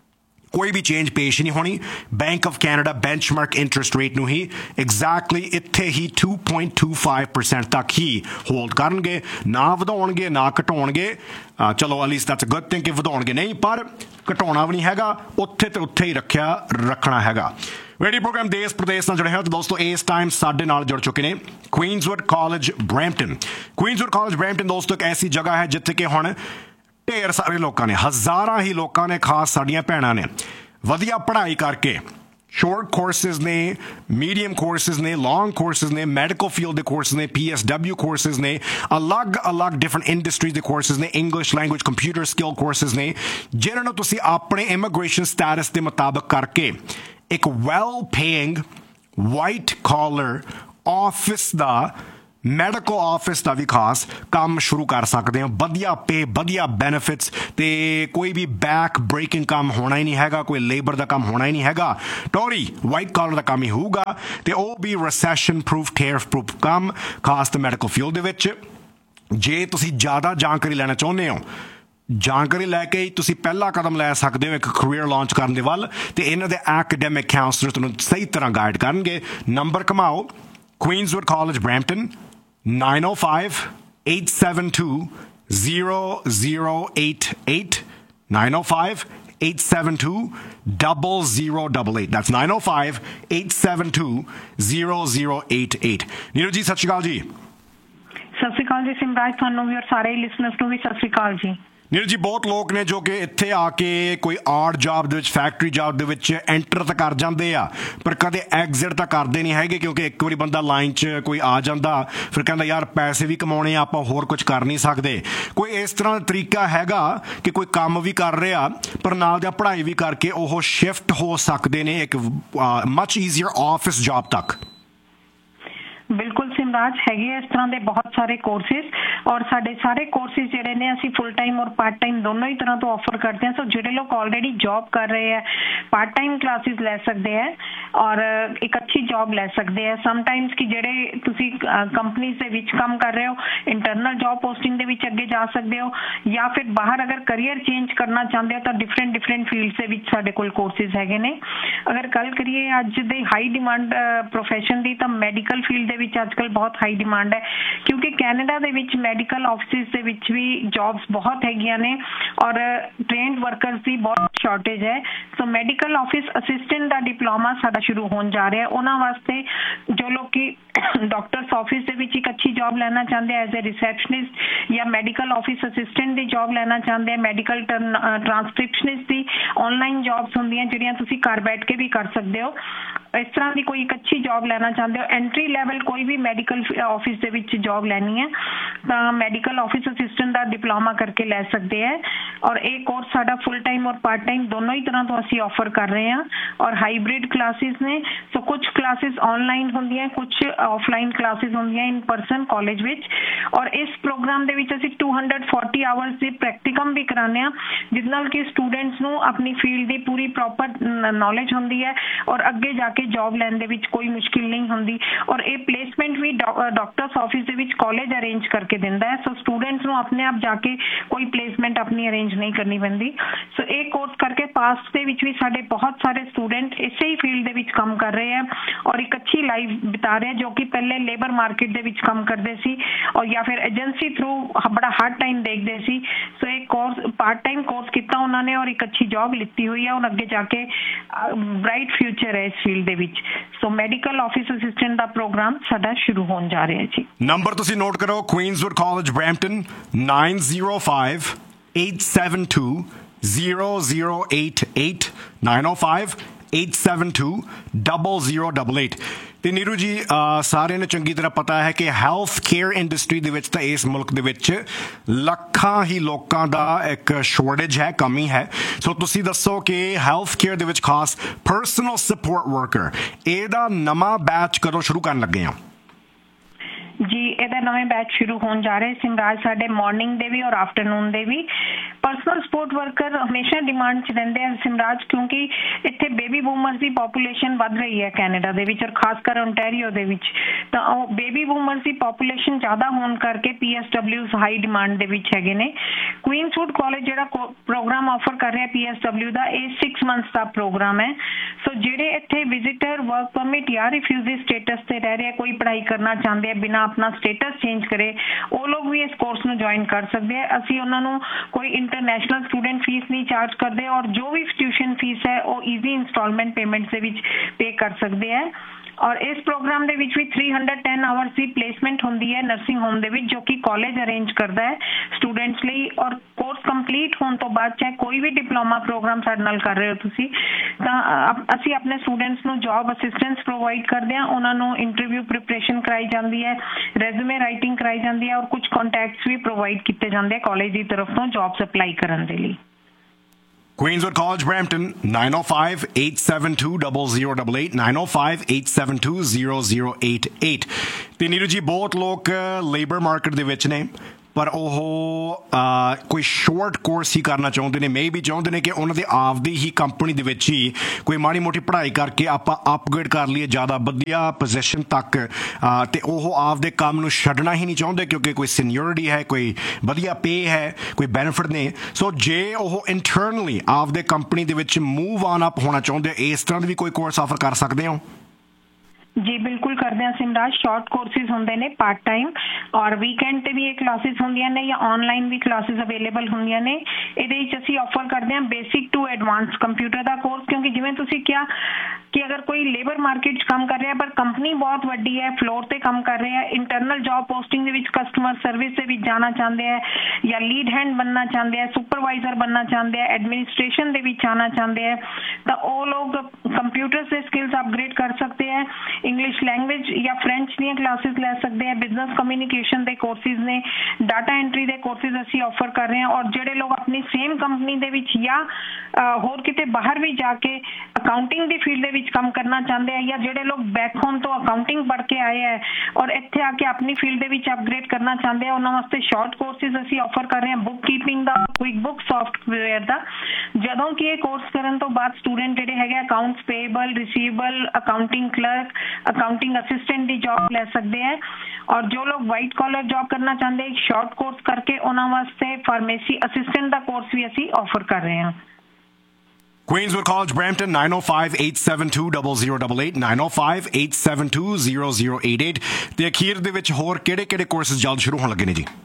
ਕੋਈ ਵੀ ਚੇਂਜ ਪੇਸ਼ ਨਹੀਂ ਹੋਣੀ। Bank of Canada benchmark interest rate ਨੂੰ ਹੀ ਐਗਜ਼ੈਕਟਲੀ ਇੱਥੇ ਹੀ two point two five percent ਤੱਕ ਹੀ ਹੋਲਡ ਕਰਨਗੇ, ਨਾ ਵਧਾਉਣਗੇ ਨਾ ਘਟਾਉਣਗੇ। ਚਲੋ at least that's a good thing ਕਿ ਵਧਾਉਣਗੇ ਨਹੀਂ, ਪਰ ਘਟਾਉਣਾ ਵੀ ਨਹੀਂ ਹੈਗਾ, ਉੱਥੇ ਤੇ ਉੱਥੇ ਹੀ ਰੱਖਿਆ ਰੱਖਣਾ ਹੈਗਾ। ਰੇਡੀਓ ਪ੍ਰੋਗਰਾਮ ਦੇਸ਼ ਪ੍ਰਦੇਸ਼ ਨਾਲ ਜੁੜੇ ਹੋ ਤਾਂ ਦੋਸਤੋ ਇਸ ਟਾਈਮ ਸਾਡੇ ਨਾਲ ਜੁੜ ਚੁੱਕੇ ਨੇ ਕੁਈਨਜ਼ਵੁੱਡ ਕਾਲਜ ਬਰੈਂਪਟਨ। ਕੁਈਨਜ਼ਵੁੱਡ ਕਾਲਜ ਬਰੈਂਪਟਨ ਦੋਸਤੋ ਇੱਕ ਐਸੀ ਜਗ੍ਹਾ ਹੈ ਜਿੱਥੇ ਕਿ ਹੁਣ ਢੇਰ ਸਾਰੇ ਲੋਕਾਂ ਨੇ, ਹਜ਼ਾਰਾਂ ਹੀ ਲੋਕਾਂ ਨੇ, ਖਾਸ ਸਾਡੀਆਂ ਭੈਣਾਂ ਨੇ ਵਧੀਆ ਪੜ੍ਹਾਈ ਕਰਕੇ ਸ਼ੋਰਟ ਕੋਰਸਿਸ ਨੇ, ਮੀਡੀਅਮ ਕੋਰਸਿਸ ਨੇ, ਲੌਂਗ ਕੋਰਸਿਸ ਨੇ, ਮੈਡੀਕਲ ਫੀਲਡ ਦੇ ਕੋਰਸਿਸ ਨੇ, ਪੀ ਐਸ ਡਬਲਿਊ ਕੋਰਸਿਸ ਨੇ, ਅਲੱਗ ਅਲੱਗ ਡਿਫਰੈਂਟ ਇੰਡਸਟਰੀਜ਼ ਦੇ ਕੋਰਸਿਸ ਨੇ, English language computer skill courses ਨੇ, ਜਿਨ੍ਹਾਂ ਨੂੰ ਤੁਸੀਂ ਆਪਣੇ ਇਮੀਗ੍ਰੇਸ਼ਨ ਸਟੇਟਸ ਦੇ ਮੁਤਾਬਕ ਕਰਕੇ ਇੱਕ well paying white collar office ਦਾ, ਮੈਡੀਕਲ ਆਫਿਸ ਦਾ ਵੀ ਖਾਸ ਕੰਮ ਸ਼ੁਰੂ ਕਰ ਸਕਦੇ ਹੋ। ਵਧੀਆ ਪੇ, ਵਧੀਆ ਬੈਨੀਫਿਟਸ, ਤੇ ਕੋਈ ਵੀ ਬੈਕ ਬ੍ਰੇਕਿੰਗ ਕੰਮ ਹੋਣਾ ਹੀ ਨਹੀਂ ਹੈਗਾ, ਕੋਈ ਲੇਬਰ ਦਾ ਕੰਮ ਹੋਣਾ ਹੀ ਨਹੀਂ ਹੈਗਾ, ਟੋਰੀ ਵਾਈਟ ਕਾਲਰ ਦਾ ਕੰਮ ਹੀ ਹੋਊਗਾ, ਤੇ ਉਹ ਵੀ ਰਿਸੈਸ਼ਨ ਪ੍ਰੂਫ, ਟੇਰਿਫ ਪ੍ਰੂਫ ਕੰਮ, ਖਾਸ ਤੇ ਮੈਡੀਕਲ ਫੀਲਡ ਦੇ ਵਿੱਚ। ਜੇ ਤੁਸੀਂ ਜ਼ਿਆਦਾ ਜਾਣਕਾਰੀ ਲੈਣਾ ਚਾਹੁੰਦੇ ਹੋ, ਜਾਣਕਾਰੀ ਲੈ ਕੇ ਹੀ ਤੁਸੀਂ ਪਹਿਲਾ ਕਦਮ ਲੈ ਸਕਦੇ ਹੋ ਇੱਕ ਕਰੀਅਰ ਲਾਂਚ ਕਰਨ ਦੇ ਵੱਲ, ਤੇ ਇਹਨਾਂ ਦੇ ਐਕੈਡੈਮਿਕ ਕਾਉਂਸਲਰ ਤੁਹਾਨੂੰ ਸਹੀ ਤਰ੍ਹਾਂ ਗਾਈਡ ਕਰਨਗੇ। Number ਕਮਾਓ, ਕੁਈਨਜ਼ਵੁੱਡ college Brampton, nine oh five, eight seven two, zero zero eight eight, nine oh five, eight seven two, zero zero eight eight. That's nine oh five, eight seven two, zero zero eight eight. Neeru ਜੀ, ਸਤਿ ਸ਼੍ਰੀ ਅਕਾਲ ਜੀ। ਸਤਿ ਸ਼੍ਰੀ ਅਕਾਲ ਜੀ ਸਿਮਰਾਜ, ਤੁਹਾਨੂੰ ਵੀ ਔਰ ਸਾਰੇ listeners ਨੂੰ ਵੀ ਸਤਿ ਸ਼੍ਰੀ ਅਕਾਲ ਜੀ। ਨੀਰੂ ਜੀ, ਬਹੁਤ ਲੋਕ ਨੇ ਜੋ ਕਿ ਇੱਥੇ ਆ ਕੇ ਕੋਈ ਆਰਟ ਜੌਬ ਦੇ ਵਿੱਚ, ਫੈਕਟਰੀ ਜੌਬ ਦੇ ਵਿੱਚ ਐਂਟਰ ਤਾਂ ਕਰ ਜਾਂਦੇ ਆ, ਪਰ ਕਦੇ ਐਗਜ਼ਿਟ ਤਾਂ ਕਰਦੇ ਨਹੀਂ ਹੈਗੇ, ਕਿਉਂਕਿ ਇੱਕ ਵਾਰੀ ਬੰਦਾ ਲਾਈਨ 'ਚ ਕੋਈ ਆ ਜਾਂਦਾ, ਫਿਰ ਕਹਿੰਦਾ ਯਾਰ ਪੈਸੇ ਵੀ ਕਮਾਉਣੇ ਆ, ਆਪਾਂ ਹੋਰ ਕੁਝ ਕਰ ਨਹੀਂ ਸਕਦੇ। ਕੋਈ ਇਸ ਤਰ੍ਹਾਂ ਦਾ ਤਰੀਕਾ ਹੈਗਾ ਕਿ ਕੋਈ ਕੰਮ ਵੀ ਕਰ ਰਿਹਾ ਪਰ ਨਾਲ ਦੀ ਪੜ੍ਹਾਈ ਵੀ ਕਰਕੇ ਉਹ ਸ਼ਿਫਟ ਹੋ ਸਕਦੇ ਨੇ ਇੱਕ ਮਚ ਈਜ਼ੀਅਰ ਆਫਿਸ ਜੌਬ ਤੱਕ? ਬਿਲਕੁਲ ਸਿਮਰਾਜ, ਹੈਗੇ ਇਸ ਤਰ੍ਹਾਂ ਦੇ ਬਹੁਤ ਸਾਰੇ ਕੋਰਸਿਸ, ਔਰ ਸਾਡੇ ਸਾਰੇ ਕੋਰਸਿਸ ਜਿਹੜੇ ਨੇ ਅਸੀਂ ਫੁੱਲ ਟਾਈਮ ਔਰ ਪਾਰਟ ਟਾਈਮ ਦੋਨੋਂ ਹੀ ਤਰ੍ਹਾਂ ਤੋਂ ਆਫਰ ਕਰਦੇ ਹਾਂ। ਸੋ ਜਿਹੜੇ ਲੋਕ ਆਲਰੇਡੀ ਜੌਬ ਕਰ ਰਹੇ ਹੈ, ਪਾਰਟ ਟਾਈਮ ਕਲਾਸਿਸ ਲੈ ਸਕਦੇ ਹੈ ਔਰ ਇੱਕ ਅੱਛੀ ਜੌਬ ਲੈ ਸਕਦੇ ਹੈ। ਸਮਟਾਈਮਸ ਕਿ ਜਿਹੜੇ ਤੁਸੀਂ ਕੰਪਨੀਜ਼ ਦੇ ਵਿੱਚ ਕੰਮ ਕਰ ਰਹੇ ਹੋ, ਇੰਟਰਨਲ ਜੌਬ ਪੋਸਟਿੰਗ ਦੇ ਵਿੱਚ ਅੱਗੇ ਜਾ ਸਕਦੇ ਹੋ, ਜਾਂ ਫਿਰ ਬਾਹਰ ਅਗਰ ਕਰੀਅਰ ਚੇਂਜ ਕਰਨਾ ਚਾਹੁੰਦੇ ਹੋ ਤਾਂ ਡਿਫਰੈਂਟ ਡਿਫਰੈਂਟ ਫੀਲਡਸ ਦੇ ਵਿੱਚ ਸਾਡੇ ਕੋਲ ਕੋਰਸਿਸ ਹੈਗੇ ਨੇ। ਅਗਰ ਗੱਲ ਕਰੀਏ ਅੱਜ ਦੇ ਹਾਈ ਡਿਮਾਂਡ ਪ੍ਰੋਫੈਸ਼ਨ ਦੀ, ਤਾਂ ਮੈਡੀਕਲ ਫੀਲਡ ਦੇ ਵਿੱਚ ਅੱਜ ਕੱਲ੍ਹ ਬਹੁਤ ਹਾਈ ਡਿਮਾਂਡ ਹੈ, ਕਿਉਂਕਿ ਕੈਨੇਡਾ ਦੇ ਵਿੱਚ ਮੈਡੀਕਲ ਆਫਿਸਿਸ ਦੇ ਵਿੱਚ ਵੀ ਜੌਬਸ ਬਹੁਤ ਹੈਗੀਆਂ ਨੇ ਔਰ ਟ੍ਰੇਨਡ ਵਰਕਰਸ ਦੀ ਬਹੁਤ ਸ਼ਾਰਟੇਜ ਹੈ। ਸੋ ਮੈਡੀਕਲ ਆਫਿਸ ਅਸਿਸਟੈਂਟ ਦਾ ਡਿਪਲੋਮਾ ਸਾਡਾ ਸ਼ੁਰੂ ਹੋਣ ਜਾ ਰਿਹਾ। ਉਹਨਾਂ ਵਾਸਤੇ ਜੋ ਲੋਕ ਕਿ ਡਾਕਟਰਸ ਆਫਿਸ ਦੇ ਵਿੱਚ ਇੱਕ ਅੱਛੀ ਜੌਬ ਲੈਣਾ ਚਾਹੁੰਦੇ ਐਜ਼ ਏ ਰਿਸੈਪਸ਼ਨਿਸਟ, ਜਾਂ ਮੈਡੀਕਲ ਆਫਿਸ ਅਸਿਸਟੈਂਟ ਦੀ ਜੌਬ ਲੈਣਾ ਚਾਹੁੰਦੇ, ਮੈਡੀਕਲ ਟ੍ਰਾਂਸਕ੍ਰਿਪਸ਼ਨਿਸਟ ਦੀ ਆਨਲਾਈਨ ਜੌਬਸ ਹੁੰਦੀਆਂ ਜਿਹੜੀਆਂ ਤੁਸੀਂ ਘਰ ਬੈਠ ਕੇ ਵੀ ਕਰ ਸਕਦੇ ਹੋ। ਇਸ ਤਰ੍ਹਾਂ ਦੀ ਕੋਈ ਇੱਕ ਅੱਛੀ ਜੌਬ ਲੈਣਾ ਚਾਹੁੰਦੇ ਹੋ, ਐਂਟਰੀ ਲੈਵਲ ਕੋਈ ਵੀ ਮੈਡੀਕਲ ਆਫਿਸ ਦੇ ਵਿੱਚ ਜੌਬ ਲੈਣੀ ਹੈ ਤਾਂ ਮੈਡੀਕਲ ਆਫਿਸ ਅਸਿਸਟੈਂਟ ਦਾ ਡਿਪਲੋਮਾ ਕਰਕੇ ਲੈ ਸਕਦੇ ਹੈ। ਔਰ ਇਹ ਕੋਰਸ ਸਾਡਾ ਫੁੱਲ ਟਾਈਮ ਔਰ ਪਾਰਟ ਟਾਈਮ ਦੋਨੋਂ ਹੀ ਤਰ੍ਹਾਂ ਤੋਂ ਅਸੀਂ ਆਫਰ ਕਰ ਰਹੇ ਹਾਂ, ਔਰ ਹਾਈਬ੍ਰਿਡ ਕਲਾਸਿਸ ਨੇ। ਸੋ ਕੁਝ ਕਲਾਸਿਸ ਆਨਲਾਈਨ ਹੁੰਦੀਆਂ, ਕੁਝ ਆਫਲਾਈਨ ਕਲਾਸਿਸ ਹੁੰਦੀਆਂ ਇਨ ਪਰਸਨ ਕਾਲਜ ਵਿੱਚ। ਔਰ ਇਸ ਪ੍ਰੋਗਰਾਮ ਦੇ ਵਿੱਚ ਅਸੀਂ two hundred forty ਆਵਰਸ ਦੀ ਪ੍ਰੈਕਟੀਕਮ ਵੀ ਕਰਾਉਂਦੇ ਹਾਂ, ਜਿਸ ਨਾਲ ਕਿ ਸਟੂਡੈਂਟਸ ਨੂੰ ਆਪਣੀ ਫੀਲਡ ਦੀ ਪੂਰੀ ਪ੍ਰੋਪਰ ਨੌਲੇਜ ਹੁੰਦੀ ਹੈ ਔਰ ਅੱਗੇ ਜਾ ਕੇ ਜੌਬ ਲੈਣ ਦੇ ਵਿੱਚ ਕੋਈ ਮੁਸ਼ਕਿਲ ਨਹੀਂ ਹੁੰਦੀ। ਔਰ ਇਹ ਪਲੇਸਮੈਂਟ ਵੀ ਡਾਕਟਰਸ ਆਫਿਸ ਦੇ ਵਿੱਚ ਕਾਲਜ ਅਰੇਂਜ ਕਰਕੇ ਦਿੰਦਾ ਹੈ। ਸੋ ਸਟੂਡੈਂਟਸ ਨੂੰ ਆਪਣੇ ਆਪ ਜਾ ਕੇ ਕੋਈ ਪਲੇਸਮੈਂਟ ਆਪਣੀ ਅਰੇਂਜ ਨਹੀਂ ਕਰਨੀ ਪੈਂਦੀ। ਸੋ ਇਹ ਕੋਰਸ ਕਰਕੇ ਪਾਸਟ ਦੇ ਵਿੱਚ ਵੀ ਸਾਡੇ ਬਹੁਤ ਸਾਰੇ ਸਟੂਡੈਂਟ ਇਸੇ ਹੀ ਫੀਲਡ ਦੇ ਵਿੱਚ ਕੰਮ ਕਰ ਰਹੇ ਹੈ ਔਰ ਇੱਕ ਅੱਛੀ ਲਾਈਫ ਬਿਤਾ ਰਹੇ, ਜੋ ਕਿ ਪਹਿਲੇ ਲੇਬਰ ਮਾਰਕੀਟ ਦੇ ਵਿੱਚ ਕੰਮ ਕਰਦੇ ਸੀ ਔਰ ਜਾਂ ਫਿਰ ਏਜੰਸੀ ਥਰੂ ਬੜਾ ਹਾਰਡ ਟਾਈਮ ਦੇਖਦੇ ਸੀ। ਸੋ ਇਹ ਕੋਰਸ ਪਾਰਟ ਟਾਈਮ ਕੋਰਸ ਕੀਤਾ ਉਹਨਾਂ ਨੇ ਔਰ ਇੱਕ ਅੱਛੀ ਜੌਬ ਲਿੱਤੀ ਹੋਈ ਹੈ। ਹੁਣ ਅੱਗੇ ਜਾ ਕੇ ਬ੍ਰਾਈਟ ਫਿਊਚਰ ਹੈ ਇਸ ਫੀਲਡ ਦੇ ਵਿੱਚ। ਸੋ ਮੈਡੀਕਲ ਆਫਿਸ ਅਸਿਸਟੈਂਟ ਦਾ ਪ੍ਰੋਗਰਾਮ ਸਾਡਾ ਸ਼ੁਰੂ ਹੋਣ ਜਾ ਰਿਹਾ ਜੀ। ਨੰਬਰ ਤੁਸੀਂ ਨੋਟ ਕਰੋ, ਕੁਈਨਜ਼ਵੁੱਡ college Brampton, nine zero five, eight seven two, zero zero eight eight, nine oh five, eight seven two, zero zero eight eight। ਤੇ ਨੀਰੂ ਜੀ, ਸਾਰਿਆਂ ਨੂੰ ਚੰਗੀ ਤਰ੍ਹਾਂ ਪਤਾ ਹੈ ਕਿ ਹੈਲਥ ਕੇਅਰ ਇੰਡਸਟਰੀ ਦੇ ਵਿੱਚ ਤਾਂ ਇਸ ਮੁਲਕ ਦੇ ਵਿੱਚ ਲੱਖਾਂ ਹੀ ਲੋਕਾਂ ਦਾ ਇੱਕ ਸ਼ੋਰਟੇਜ ਹੈ, ਕਮੀ ਹੈ। ਸੋ ਤੁਸੀਂ ਦੱਸੋ ਕਿ ਹੈਲਥ ਕੇਅਰ ਦੇ ਵਿੱਚ ਖਾਸ ਪਰਸਨਲ ਸਪੋਰਟ ਵਰਕਰ, ਇਹਦਾ ਨਵਾਂ ਬੈਚ ਕਦੋਂ ਸ਼ੁਰੂ ਕਰਨ ਲੱਗੇ ਆ? ਜੀ, ਇਹਦਾ ਨਵੇਂ ਬੈਚ ਸ਼ੁਰੂ ਹੋਣ ਜਾ ਰਹੇ ਸਿਮਰਾਜ, ਸਾਡੇ ਮਾਰਨਿੰਗ ਦੇ ਵੀ ਔਰ ਆਫਟਰਨੂਨ ਦੇ ਵੀ। ਪਰਸਨਲ ਸਪੋਰਟ ਵਰਕਰ ਹਮੇਸ਼ਾ ਡਿਮਾਂਡ 'ਚ ਰਹਿੰਦੇ ਆ ਸਿਮਰਾਜ, ਕਿਉਂਕਿ ਇੱਥੇ ਬੇਬੀ ਬੂਮਰਸ ਦੀ ਪਾਪੂਲੇਸ਼ਨ ਵੱਧ ਰਹੀ ਹੈ ਕੈਨੇਡਾ ਦੇ ਵਿੱਚ ਔਰ ਖਾਸ ਕਰ ਓਨਟਾਰੀਓ ਦੇ ਵਿੱਚ। ਤਾਂ ਉਹ ਬੇਬੀ ਬੂਮਰਸ ਦੀ ਪਾਪੂਲੇਸ਼ਨ ਜ਼ਿਆਦਾ ਹੋਣ ਕਰਕੇ ਪੀ ਐਸ ਡਬਲਿਊਜ਼ ਹਾਈ ਡਿਮਾਂਡ ਦੇ ਵਿੱਚ ਹੈਗੇ ਨੇ। ਕੁਈਨਜ਼ਵੁੱਡ ਕਾਲਜ ਜਿਹੜਾ ਪ੍ਰੋਗਰਾਮ ਆਫਰ ਕਰ ਰਿਹਾ ਪੀ ਐਸ ਡਬਲਿਊ ਦਾ, ਇਹ ਸਿਕਸ ਮੰਥਸ ਦਾ ਪ੍ਰੋਗਰਾਮ ਹੈ। ਸੋ ਜਿਹੜੇ ਇੱਥੇ ਵਿਜ਼ਿਟਰ ਵਰਕ ਪਰਮਿਟ ਜਾਂ ਰਿਫਿਊਜੀ ਸਟੇਟਸ ਤੇ ਰਹਿ ਰਹੇ, ਕੋਈ ਪੜ੍ਹਾਈ ਕਰਨਾ ਚਾਹੁੰਦੇ ਆ ਬਿਨਾਂ ਆਪਣਾ ਸਟੇਟਸ ਚੇਂਜ ਕਰੇ, ਉਹ ਲੋਕ ਵੀ ਇਸ ਕੋਰਸ ਨੂੰ ਜੁਆਇਨ ਕਰ ਸਕਦੇ ਆ। ਅਸੀਂ ਉਹਨਾਂ ਨੂੰ ਕੋਈ ਇੰਟਰਨੈਸ਼ਨਲ ਸਟੂਡੈਂਟ ਫੀਸ ਨਹੀਂ ਚਾਰਜ ਕਰਦੇ ਔਰ ਜੋ ਵੀ ਟਿਊਸ਼ਨ ਫੀਸ ਹੈ ਉਹ ਈਜ਼ੀ ਇੰਸਟਾਲਮੈਂਟ ਪੇਮੈਂਟਸ ਦੇ ਵਿੱਚ ਪੇ ਕਰ ਸਕਦੇ ਹੈ। ਔਰ ਇਸ ਪ੍ਰੋਗਰਾਮ ਦੇ ਵਿੱਚ ਵੀ three hundred ten ਆਵਰਸ ਦੀ ਪਲੇਸਮੈਂਟ ਹੁੰਦੀ ਹੈ ਨਰਸਿੰਗ ਹੋਮ ਦੇ ਵਿੱਚ, ਜੋ ਕਿ ਕਾਲਜ ਅਰੇਂਜ ਕਰਦਾ ਹੈ ਸਟੂਡੈਂਟਸ ਲਈ। ਔਰ ਕੋਰਸ ਕੰਪਲੀਟ ਕੰਪਲੀਟ ਹੋਣ ਤੋਂ ਬਾਅਦ ਚਾਹੇ ਕੋਈ ਵੀ ਡਿਪਲੋਮਾ ਪ੍ਰੋਗਰਾਮ ਸਾਡੇ ਨਾਲ ਕਰ ਰਹੇ ਹੋ ਤੁਸੀਂ, ਤਾਂ ਅਸੀਂ ਆਪਣੇ ਸਟੂਡੈਂਟਸ ਨੂੰ ਜੌਬ ਅਸਿਸਟੈਂਸ ਪ੍ਰੋਵਾਈਡ ਕਰਦੇ ਹਾਂ। ਉਹਨਾਂ ਨੂੰ ਇੰਟਰਵਿਊ ਪ੍ਰੀਪਰੇਸ਼ਨ ਕਰਾਈ ਜਾਂਦੀ ਹੈ, ਰੈਜ਼ੂਮੇ ਰਾਈਟਿੰਗ ਕਰਾਈ ਜਾਂਦੀ ਹੈ, ਔਰ ਕੁਝ ਕੰਟੈਕਟਸ ਵੀ ਪ੍ਰੋਵਾਈਡ ਕੀਤੇ ਜਾਂਦੇ ਕਾਲਜ ਦੀ ਤਰਫ ਤੋਂ ਜੌਬਸ ਅਪਲਾਈ ਕਰਨ ਦੇ ਲਈ। Queenswood College, Brampton, nine oh five, eight seven two, zero zero eight eight, nine oh five, eight seven two, zero zero eight eight। ਤੇ ਨੀਰੂ ਜੀ, ਬਹੁਤ ਲੋਕ ਲੇਬਰ ਮਾਰਕੀਟ ਦੇ ਵਿੱਚ ਨੇ, ਪਰ ਉਹ ਕੋਈ ਸ਼ੋਰਟ ਕੋਰਸ ਹੀ ਕਰਨਾ ਚਾਹੁੰਦੇ ਨੇ। ਮੇ ਵੀ ਚਾਹੁੰਦੇ ਨੇ ਕਿ ਉਹਨਾਂ ਦੇ ਆਪਦੀ ਹੀ ਕੰਪਨੀ ਦੇ ਵਿੱਚ ਹੀ ਕੋਈ ਮਾੜੀ ਮੋਟੀ ਪੜ੍ਹਾਈ ਕਰਕੇ ਆਪਾਂ ਅਪਗ੍ਰੇਡ ਕਰ ਲਈਏ ਜ਼ਿਆਦਾ ਵਧੀਆ ਪੋਜੀਸ਼ਨ ਤੱਕ, ਅਤੇ ਉਹ ਆਪਦੇ ਕੰਮ ਨੂੰ ਛੱਡਣਾ ਹੀ ਨਹੀਂ ਚਾਹੁੰਦੇ ਕਿਉਂਕਿ ਕੋਈ ਸੀਨੀਅਰਿਟੀ ਹੈ, ਕੋਈ ਵਧੀਆ ਪੇ ਹੈ, ਕੋਈ ਬੈਨੀਫਿਟ ਨੇ। ਸੋ ਜੇ ਉਹ ਇੰਟਰਨਲੀ ਆਪਦੇ ਕੰਪਨੀ ਦੇ ਵਿੱਚ ਮੂਵ ਆਨ ਅਪ ਹੋਣਾ ਚਾਹੁੰਦੇ, ਇਸ ਤਰ੍ਹਾਂ ਦੇ ਵੀ ਕੋਈ ਕੋਰਸ ਆਫਰ ਕਰ ਸਕਦੇ ਹੋ? ਜੀ ਬਿਲਕੁਲ ਕਰਦੇ ਹਾਂ ਸਿਮਰਾਜ। ਸ਼ਾਰਟ ਕੋਰਸਿਸ ਹੁੰਦੇ ਨੇ ਪਾਰਟ ਟਾਈਮ, ਔਰ ਵੀਕਐਂਡ ਤੇ ਵੀ ਇਹ ਕਲਾਸਿਸ ਹੁੰਦੀਆਂ ਨੇ ਜਾਂ ਆਨਲਾਈਨ ਵੀ ਕਲਾਸਿਸ ਅਵੇਲੇਬਲ ਹੁੰਦੀਆਂ ਨੇ। ਇਹਦੇ ਵਿੱਚ ਅਸੀਂ ਆਫਰ ਕਰਦੇ ਹਾਂ basic to advance computer the course, ਕਿਉਂਕਿ ਜਿਵੇਂ ਤੁਸੀਂ ਕਿਹਾ ਕਿ ਅਗਰ ਕੋਈ ਲੇਬਰ ਮਾਰਕੀਟ 'ਚ ਕੰਮ ਕਰ ਰਿਹਾ ਪਰ ਕੰਪਨੀ ਬਹੁਤ ਵੱਡੀ ਹੈ, ਫਲੋਰ ਤੇ ਕੰਮ ਕਰ ਰਿਹਾ, ਇੰਟਰਨਲ ਜੌਬ ਪੋਸਟਿੰਗ ਦੇ ਵਿੱਚ ਕਸਟਮਰ ਸਰਵਿਸ ਦੇ ਵਿੱਚ ਜਾਣਾ ਚਾਹੁੰਦੇ ਹੈ, ਜਾਂ ਲੀਡ ਹੈਂਡ ਬਣਨਾ ਚਾਹੁੰਦੇ ਹੈ, ਸੁਪਰਵਾਈਜ਼ਰ ਬਣਨਾ ਚਾਹੁੰਦੇ ਹੈ, ਐਡਮਿਨਿਸਟ੍ਰੇਸ਼ਨ ਦੇ ਵਿੱਚ ਆਉਣਾ ਚਾਹੁੰਦੇ ਹੈ, ਤਾਂ ਉਹ ਲੋਕ ਕੰਪਿਊਟਰ ਦੇ ਸਕਿੱਲਸ ਅਪਗ੍ਰੇਡ ਕਰ ਸਕਦੇ ਹੈ। ਇੰਗਲਿਸ਼ ਲੈਂਗੁਏਜ ਜਾਂ ਫਰੈਂਚ ਦੀਆਂ ਕਲਾਸਿਸ ਲੈ ਸਕਦੇ ਆ, ਬਿਜ਼ਨਸ ਕਮਿਊਨੀਕੇਸ਼ਨ ਦੇ ਕੋਰਸਿਸ ਨੇ, ਡਾਟਾ ਐਂਟਰੀ ਦੇ ਕੋਰਸਿਸ ਅਸੀਂ ਆਫਰ ਕਰ ਰਹੇ ਹਾਂ। ਔਰ ਜਿਹੜੇ ਲੋਕ ਆਪਣੀ ਸੇਮ ਕੰਪਨੀ ਦੇ ਵਿੱਚ ਜਾਂ ਹੋਰ ਕਿਤੇ ਬਾਹਰ ਵੀ ਜਾ ਕੇ ਅਕਾਊਂਟਿੰਗ ਦੀ ਫੀਲਡ ਦੇ ਵਿੱਚ ਕੰਮ ਕਰਨਾ ਚਾਹੁੰਦੇ ਆ, ਜਾਂ ਜਿਹੜੇ ਲੋਕ ਬੈਕ ਹੋਮ ਤੋਂ ਅਕਾਊਂਟਿੰਗ ਪੜ੍ਹ ਕੇ ਆਏ ਹੈ ਔਰ ਇੱਥੇ ਆ ਕੇ ਆਪਣੀ ਫੀਲਡ ਦੇ ਵਿੱਚ ਅਪਗ੍ਰੇਡ ਕਰਨਾ ਚਾਹੁੰਦੇ ਆ, ਉਹਨਾਂ ਵਾਸਤੇ ਸ਼ਾਰਟ ਕੋਰਸਿਸ ਅਸੀਂ ਆਫਰ ਕਰ ਰਹੇ ਹਾਂ, ਬੁੱਕ ਕੀਪਿੰਗ ਦਾ, ਕੁਇਕ ਬੁੱਕ ਸੌਫਟਵੇਅਰ ਦਾ। ਜਦੋਂ ਕਿ ਇਹ ਕੋਰਸ ਕਰਨ ਤੋਂ ਬਾਅਦ ਸਟੂਡੈਂਟ ਜਿਹੜੇ ਹੈਗੇ accounts ਪੇਏਬਲ, receivable, accounting clerk, accounting assistant ਦੀ ਜੌਬ ਲੈ ਸਕਦੇ ਹੈ। ਔਰ ਜੋ ਲੋਕ ਵਾਈਟ ਕਾਲਰ ਜੌਬ ਕਰਨਾ ਚਾਹੁੰਦੇ ਇੱਕ ਸ਼ਾਰਟ ਕੋਰਸ ਕਰਕੇ, ਉਹਨਾਂ ਵਾਸਤੇ ਫਾਰਮੇਸੀ ਅਸਿਸਟੈਂਟ ਦਾ ਕੋਰਸ ਵੀ ਅਸੀਂ ਆਫਰ ਕਰ ਰਹੇ ਹਾਂ। Queenswood College, Brampton, nine oh five, eight seven two, zero zero eight eight, nine oh five, eight seven two, zero zero eight eight। ਤੇ ਅਖੀਰ ਦੇ ਵਿੱਚ ਹੋਰ ਕਿਹੜੇ ਕਿਹੜੇ ਕੋਰਸਿਸ ਜਲਦ ਸ਼ੁਰੂ ਹੋਣ ਲੱਗੇ ਨੇ ਜੀ?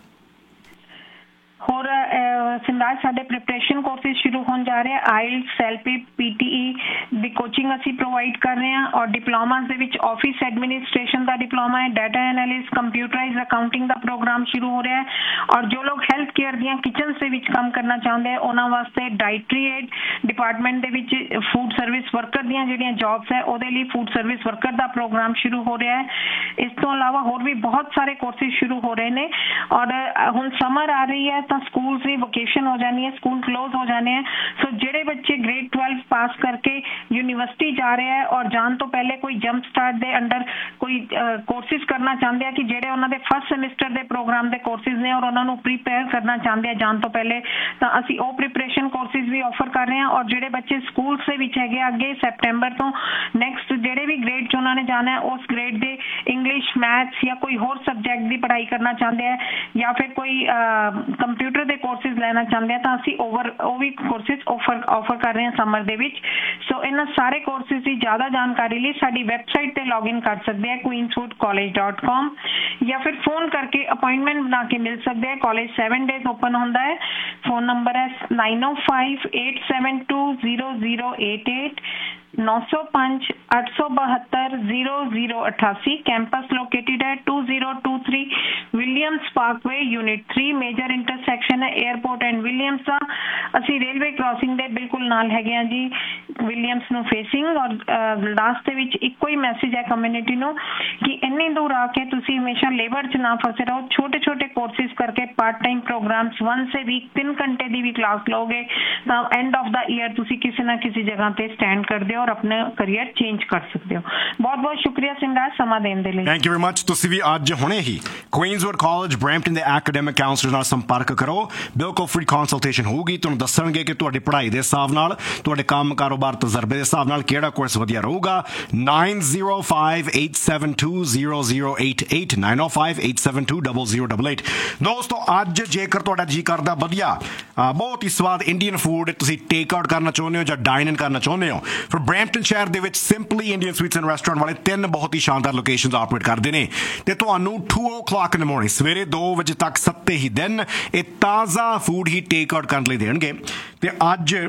ਹੋਰ ਸਿਮਰਾਜ ਸਾਡੇ ਪ੍ਰੀਪਰੇਸ਼ਨ ਕੋਰਸਿਸ ਸ਼ੁਰੂ ਹੋਣ ਜਾ ਰਹੇ ਆ। ਆਈਲਟਸ, ਐਲਪੀ, ਪੀਟੀਈ ਦੀ ਕੋਚਿੰਗ ਅਸੀਂ ਪ੍ਰੋਵਾਈਡ ਕਰ ਰਹੇ ਹਾਂ, ਔਰ ਡਿਪਲੋਮਾਸ ਦੇ ਵਿੱਚ ਆਫਿਸ ਐਡਮਿਨਿਸਟ੍ਰੇਸ਼ਨ ਦਾ ਡਿਪਲੋਮਾ ਹੈ, ਡਾਟਾ ਐਨਾਲਿਸਟ, ਕੰਪਿਊਟਰਾਈਜ਼ਡ ਅਕਾਊਂਟਿੰਗ ਦਾ ਪ੍ਰੋਗਰਾਮ ਸ਼ੁਰੂ ਹੋ ਰਿਹਾ ਹੈ। ਔਰ ਜੋ ਲੋਕ ਹੈਲਥ ਕੇਅਰ ਦੀਆਂ ਕਿਚਨਸ ਦੇ ਵਿੱਚ ਕੰਮ ਕਰਨਾ ਚਾਹੁੰਦੇ ਆ, ਉਹਨਾਂ ਵਾਸਤੇ ਡਾਇਟਰੀ ਏਡ ਡਿਪਾਰਟਮੈਂਟ ਦੇ ਵਿੱਚ ਫੂਡ ਸਰਵਿਸ ਵਰਕਰ ਦੀਆਂ ਜਿਹੜੀਆਂ ਜੌਬਸ ਹੈ ਉਹਦੇ ਲਈ ਫੂਡ ਸਰਵਿਸ ਵਰਕਰ ਦਾ ਪ੍ਰੋਗਰਾਮ ਸ਼ੁਰੂ ਹੋ ਰਿਹਾ ਹੈ। ਇਸ ਤੋਂ ਇਲਾਵਾ ਹੋਰ ਵੀ ਬਹੁਤ ਸਾਰੇ ਕੋਰਸਿਸ ਸ਼ੁਰੂ ਹੋ ਰਹੇ ਨੇ। ਔਰ ਹੁਣ ਸਮਰ ਆ ਰਹੀ ਹੈ ਤਾਂ ਸਕੂਲਸ ਦੀ ਵੋਕੇਸ਼ਨ ਹੋ ਜਾਣੀ ਹੈ, ਸਕੂਲ ਕਲੋਜ਼ ਹੋ ਜਾਣੇ ਹੈ। ਸੋ ਜਿਹੜੇ ਬੱਚੇ ਗ੍ਰੇਡ ਟਵੈਲਵ ਪਾਸ ਕਰਕੇ ਯੂਨੀਵਰਸਿਟੀ ਜਾ ਰਹੇ ਹੈ ਔਰ ਜਾਣ ਤੋਂ ਪਹਿਲੇ ਕੋਈ ਜੰਪ ਸਟਾਰਟ ਦੇ ਅੰਡਰ ਕੋਈ ਕੋਰਸਿਸ ਕਰਨਾ ਚਾਹੁੰਦੇ ਆ ਕਿ ਜਿਹੜੇ ਉਹਨਾਂ ਦੇ ਫਸਟ ਸੈਮੈਸਟਰ ਦੇ ਪ੍ਰੋਗਰਾਮ ਦੇ ਕੋਰਸਿਸ ਨੇ ਔਰ ਉਹਨਾਂ ਨੂੰ ਪ੍ਰੀਪੇਅਰ ਕਰਨਾ ਚਾਹੁੰਦੇ ਆ ਜਾਣ ਤੋਂ ਪਹਿਲੇ, ਤਾਂ ਅਸੀਂ ਉਹ ਪ੍ਰੀਪਰੇਸ਼ਨ ਕੋਰਸਿਸ ਵੀ ਆਫਰ ਕਰ ਰਹੇ ਹਾਂ। ਔਰ ਜਿਹੜੇ ਬੱਚੇ ਸਕੂਲਸ ਦੇ ਵਿੱਚ ਹੈਗੇ ਅੱਗੇ ਸੈਪਟੈਂਬਰ ਤੋਂ ਨੈਕਸਟ ਜਿਹੜੇ ਵੀ ਗ੍ਰੇਡ 'ਚ ਉਹਨਾਂ ਨੇ ਜਾਣਾ ਹੈ, ਉਸ ਗ੍ਰੇਡ ਦੇ ਇੰਗਲਿਸ਼, ਮੈਥਸ ਜਾਂ ਕੋਈ ਹੋਰ ਸਬਜੈਕਟ ਦੀ ਪੜ੍ਹਾਈ ਕਰਨਾ ਚਾਹੁੰਦੇ ਆ, ਜਾਂ ਫਿਰ ਕੋਈ ਕੰਪਿਊਟਰ ਦੇ ਕੋਰਸਿਸ ਲੈਣਾ ਚਾਹੁੰਦੇ ਆ, ਤਾਂ ਅਸੀਂ ਓਵਰ ਉਹ ਵੀ ਕੋਰਸਿਸ ਆਫਰ ਆਫਰ ਕਰ ਰਹੇ ਹਾਂ ਸਮਰ ਦੇ ਵਿੱਚ। ਸੋ ਇਹਨਾਂ ਸਾਰੇ ਕੋਰਸਿਸ ਦੀ ਜ਼ਿਆਦਾ ਜਾਣਕਾਰੀ ਲਈ ਸਾਡੀ ਵੈਬਸਾਈਟ ਤੇ ਲੌਗਇਨ ਕਰ ਸਕਦੇ ਆ queenswood college dot com, ਜਾਂ ਫਿਰ ਫੋਨ ਕਰਕੇ ਅਪਾਇੰਟਮੈਂਟ ਬਣਾ ਕੇ ਮਿਲ ਸਕਦੇ ਆ। ਕਾਲਜ ਸੈਵਨ ਡੇਜ਼ ਓਪਨ ਹੁੰਦਾ ਹੈ। ਫੋਨ ਨੰਬਰ ਹੈ ਨਾਈਨ ਓ five eight seven two zero zero eight eight, ਨੌ ਸੌ ਪੰਜ ਅੱਠ ਸੌ ਬਹੱਤਰ ਜ਼ੀਰੋ ਜ਼ੀਰੋ ਅਠਾਸੀ। ਕੈਂਪਸ ਲੋਕੇਟਿਡ ਹੈ two zero two three Williams Parkway, unit three, major intersection ਹੈ ਏਅਰਪੋਰਟ ਐਂਡ ਵਿਲੀਅਮਸ ਦਾ। ਅਸੀਂ ਰੇਲਵੇ ਕ੍ਰਾਸਿੰਗ ਦੇ ਬਿਲਕੁਲ ਨਾਲ ਹੈਗੇ ਹਾਂ ਜੀ, ਵਿਲੀਅਮਸ ਨੂੰ ਫੇਸਿੰਗ। ਔਰ ਲਾਸਟ ਦੇ ਵਿੱਚ ਇੱਕੋ ਹੀ ਮੈਸੇਜ ਹੈ ਕਮਿਊਨਿਟੀ ਨੂੰ ਕਿ ਇੰਨੀ ਦੂਰ ਆ ਕੇ ਤੁਸੀਂ ਹਮੇਸ਼ਾ ਲੇਬਰ 'ਚ ਨਾ ਫਸੇ ਰਹੋ। ਛੋਟੇ ਛੋਟੇ ਕੋਰਸਿਸ ਕਰਕੇ ਪਾਰਟ ਟਾਈਮ ਪ੍ਰੋਗਰਾਮਸ ਵਨਸ ਏ ਵੀਕ ਤਿੰਨ ਘੰਟੇ ਦੀ ਵੀ ਕਲਾਸ ਲਓਗੇ ਤਾਂ ਐਂਡ ਆਫ ਦਾ ਈਅਰ ਤੁਸੀਂ ਕਿਸੇ ਨਾ ਕਿਸੇ ਜਗ੍ਹਾ ਤੇ ਸਟੈਂਡ ਕਰਦੇ ਹੋ ਔਰ ਆਪਣਾ ਕਰੀਅਰ ਚੇਂਜ ਕਰ ਸਕਦੇ ਹੋ। ਬਹੁਤ ਬਹੁਤ ਸ਼ੁਕਰੀਆ ਸਿਮਰਾਜ ਸਮਾਂ ਦੇਣ ਦੇ ਲਈ। Thank you very much. ਤੁਸੀਂ ਵੀ ਅੱਜ ਹੁਣੇ ਹੀ ਕੁਈਨਜ਼ਵੁੱਡ ਕਾਲਜ ਬਰੈਂਪਟਨ ਦੇ ਐਕੈਡੈਮਿਕ ਕਾਉਂਸਲਰ ਨਾਲ ਸੰਪਰਕ ਕਰੋ। ਬਿਲਕੁਲ ਫ੍ਰੀ ਕੰਸਲਟੇਸ਼ਨ ਹੋਊਗੀ। ਤੁਹਾਨੂੰ ਦੱਸਣਗੇ ਕਿ ਤੁਹਾਡੀ ਪੜ੍ਹਾਈ ਦੇ ਹਿਸਾਬ ਨਾਲ, ਤੁਹਾਡੇ ਕੰਮ ਕਾਰੋਬਾਰ ਤਜਰਬੇ ਦੇ ਹਿਸਾਬ ਨਾਲ ਕਿਹੜਾ ਕੋਰਸ ਵਧੀਆ ਰਹੂਗਾ। Nine zero five eight seven two zero zero eight eight, nine ਓ five eight seven two zero zero eight eight. ਦੋਸਤੋ ਅੱਜ ਜੇਕਰ ਤੁਹਾਡਾ ਜੀ ਕਰਦਾ ਵਧੀਆ ਬਹੁਤ ਹੀ ਸਵਾਦ ਇੰਡੀਅਨ ਫੂਡ ਤੁਸੀਂ ਟੇਕ ਆਊਟ ਕਰਨਾ ਚਾਹੁੰਦੇ ਹੋ ਜਾਂ ਡਾਈਨ ਇਨ ਕਰਨਾ ਚਾਹੁੰਦੇ ਹੋ, ਫਿਰ ਬਰੈਂਪਟਨ ਸ਼ਹਿਰ ਦੇ ਵਿੱਚ simply Indian sweets and restaurant ਵਾਲੇ ਤਿੰਨ ਬਹੁਤ ਹੀ ਸ਼ਾਨਦਾਰ ਲੋਕੇਸ਼ਨਸ ਆਪਰੇਟ ਕਰਦੇ ਨੇ ਤੇ ਤੁਹਾਨੂੰ to O ਕਲॉक in the morning ਸਵੇਰੇ ਦੋ ਵਜੇ ਤੱਕ ਸੱਤੇ ਹੀ ਦਿਨ ਇਹ ਤਾਜ਼ਾ ਫੂਡ ਹੀ ਟੇਕ ਆਊਟ ਕਰਨ ਲਈ ਦੇਣਗੇ। ਤੇ ਅੱਜ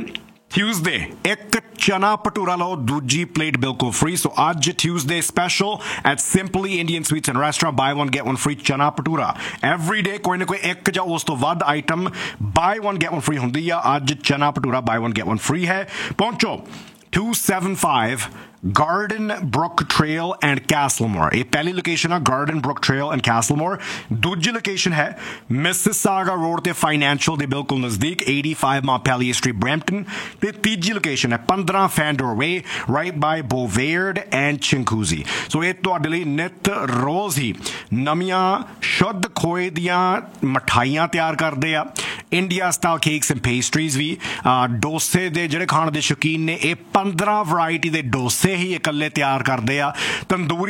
Tuesday, ਇੱਕ ਚਨਾ ਭਟੂਰਾ ਲਓ, ਦੂਜੀ ਪਲੇਟ ਬਿਲਕੁਲ free. So ਅੱਜ Tuesday special at Simply Indian Sweets and Restaurant, buy one get one free ਚਨਾ ਭਟੂਰਾ. Every day ਕੋਈ ਨਾ ਕੋਈ ਇੱਕ ਜਾਂ ਉਸ ਤੋਂ ਵੱਧ item buy one get one free ਹੁੰਦੀ ਆ. ਅੱਜ ਚਨਾ bhatura buy one get one free ਹੈ. ਪਹੁੰਚੋ two seventy-five Garden Brook Trail and Castlemore. ਇਹ ਪਹਿਲੀ ਲੋਕੇਸ਼ਨ ਆ Garden Brook Trail and Castlemore. ਦੂਜੀ ਲੋਕੇਸ਼ਨ ਹੈ Mississauga Road ਤੇ Financial ਦੇ ਬਿਲਕੁਲ ਨਜ਼ਦੀਕ eighty-five Montpelier Street, Brampton. ਤੇ ਤੀਜੀ ਲੋਕੇਸ਼ਨ ਹੈ fifteen Fandor Way, right by Bovaird and Chinguacousy. ਸੋ ਇਹ ਤੁਹਾਡੇ ਲਈ ਨਿਤ ਰੋਜ਼ ਹੀ ਨਵੀਆਂ ਸ਼ੁੱਧ ਖੋਏ ਦੀਆਂ ਮਠਾਈਆਂ ਤਿਆਰ ਕਰਦੇ ਆ. India style cakes and pastries ਵੀ, ਡੋਸੇ ਦੇ ਜਿਹੜੇ ਖਾਣ ਦੇ ਸ਼ੌਕੀਨ ਨੇ ਇਹ fifteen ਵੈਰਾਈਟੀ ਦੇ ਡੋਸੇ ਹੀ ਇਕੱਲੇ ਤਿਆਰ ਕਰਦੇ ਆ. ਤੰਦੂਰੀ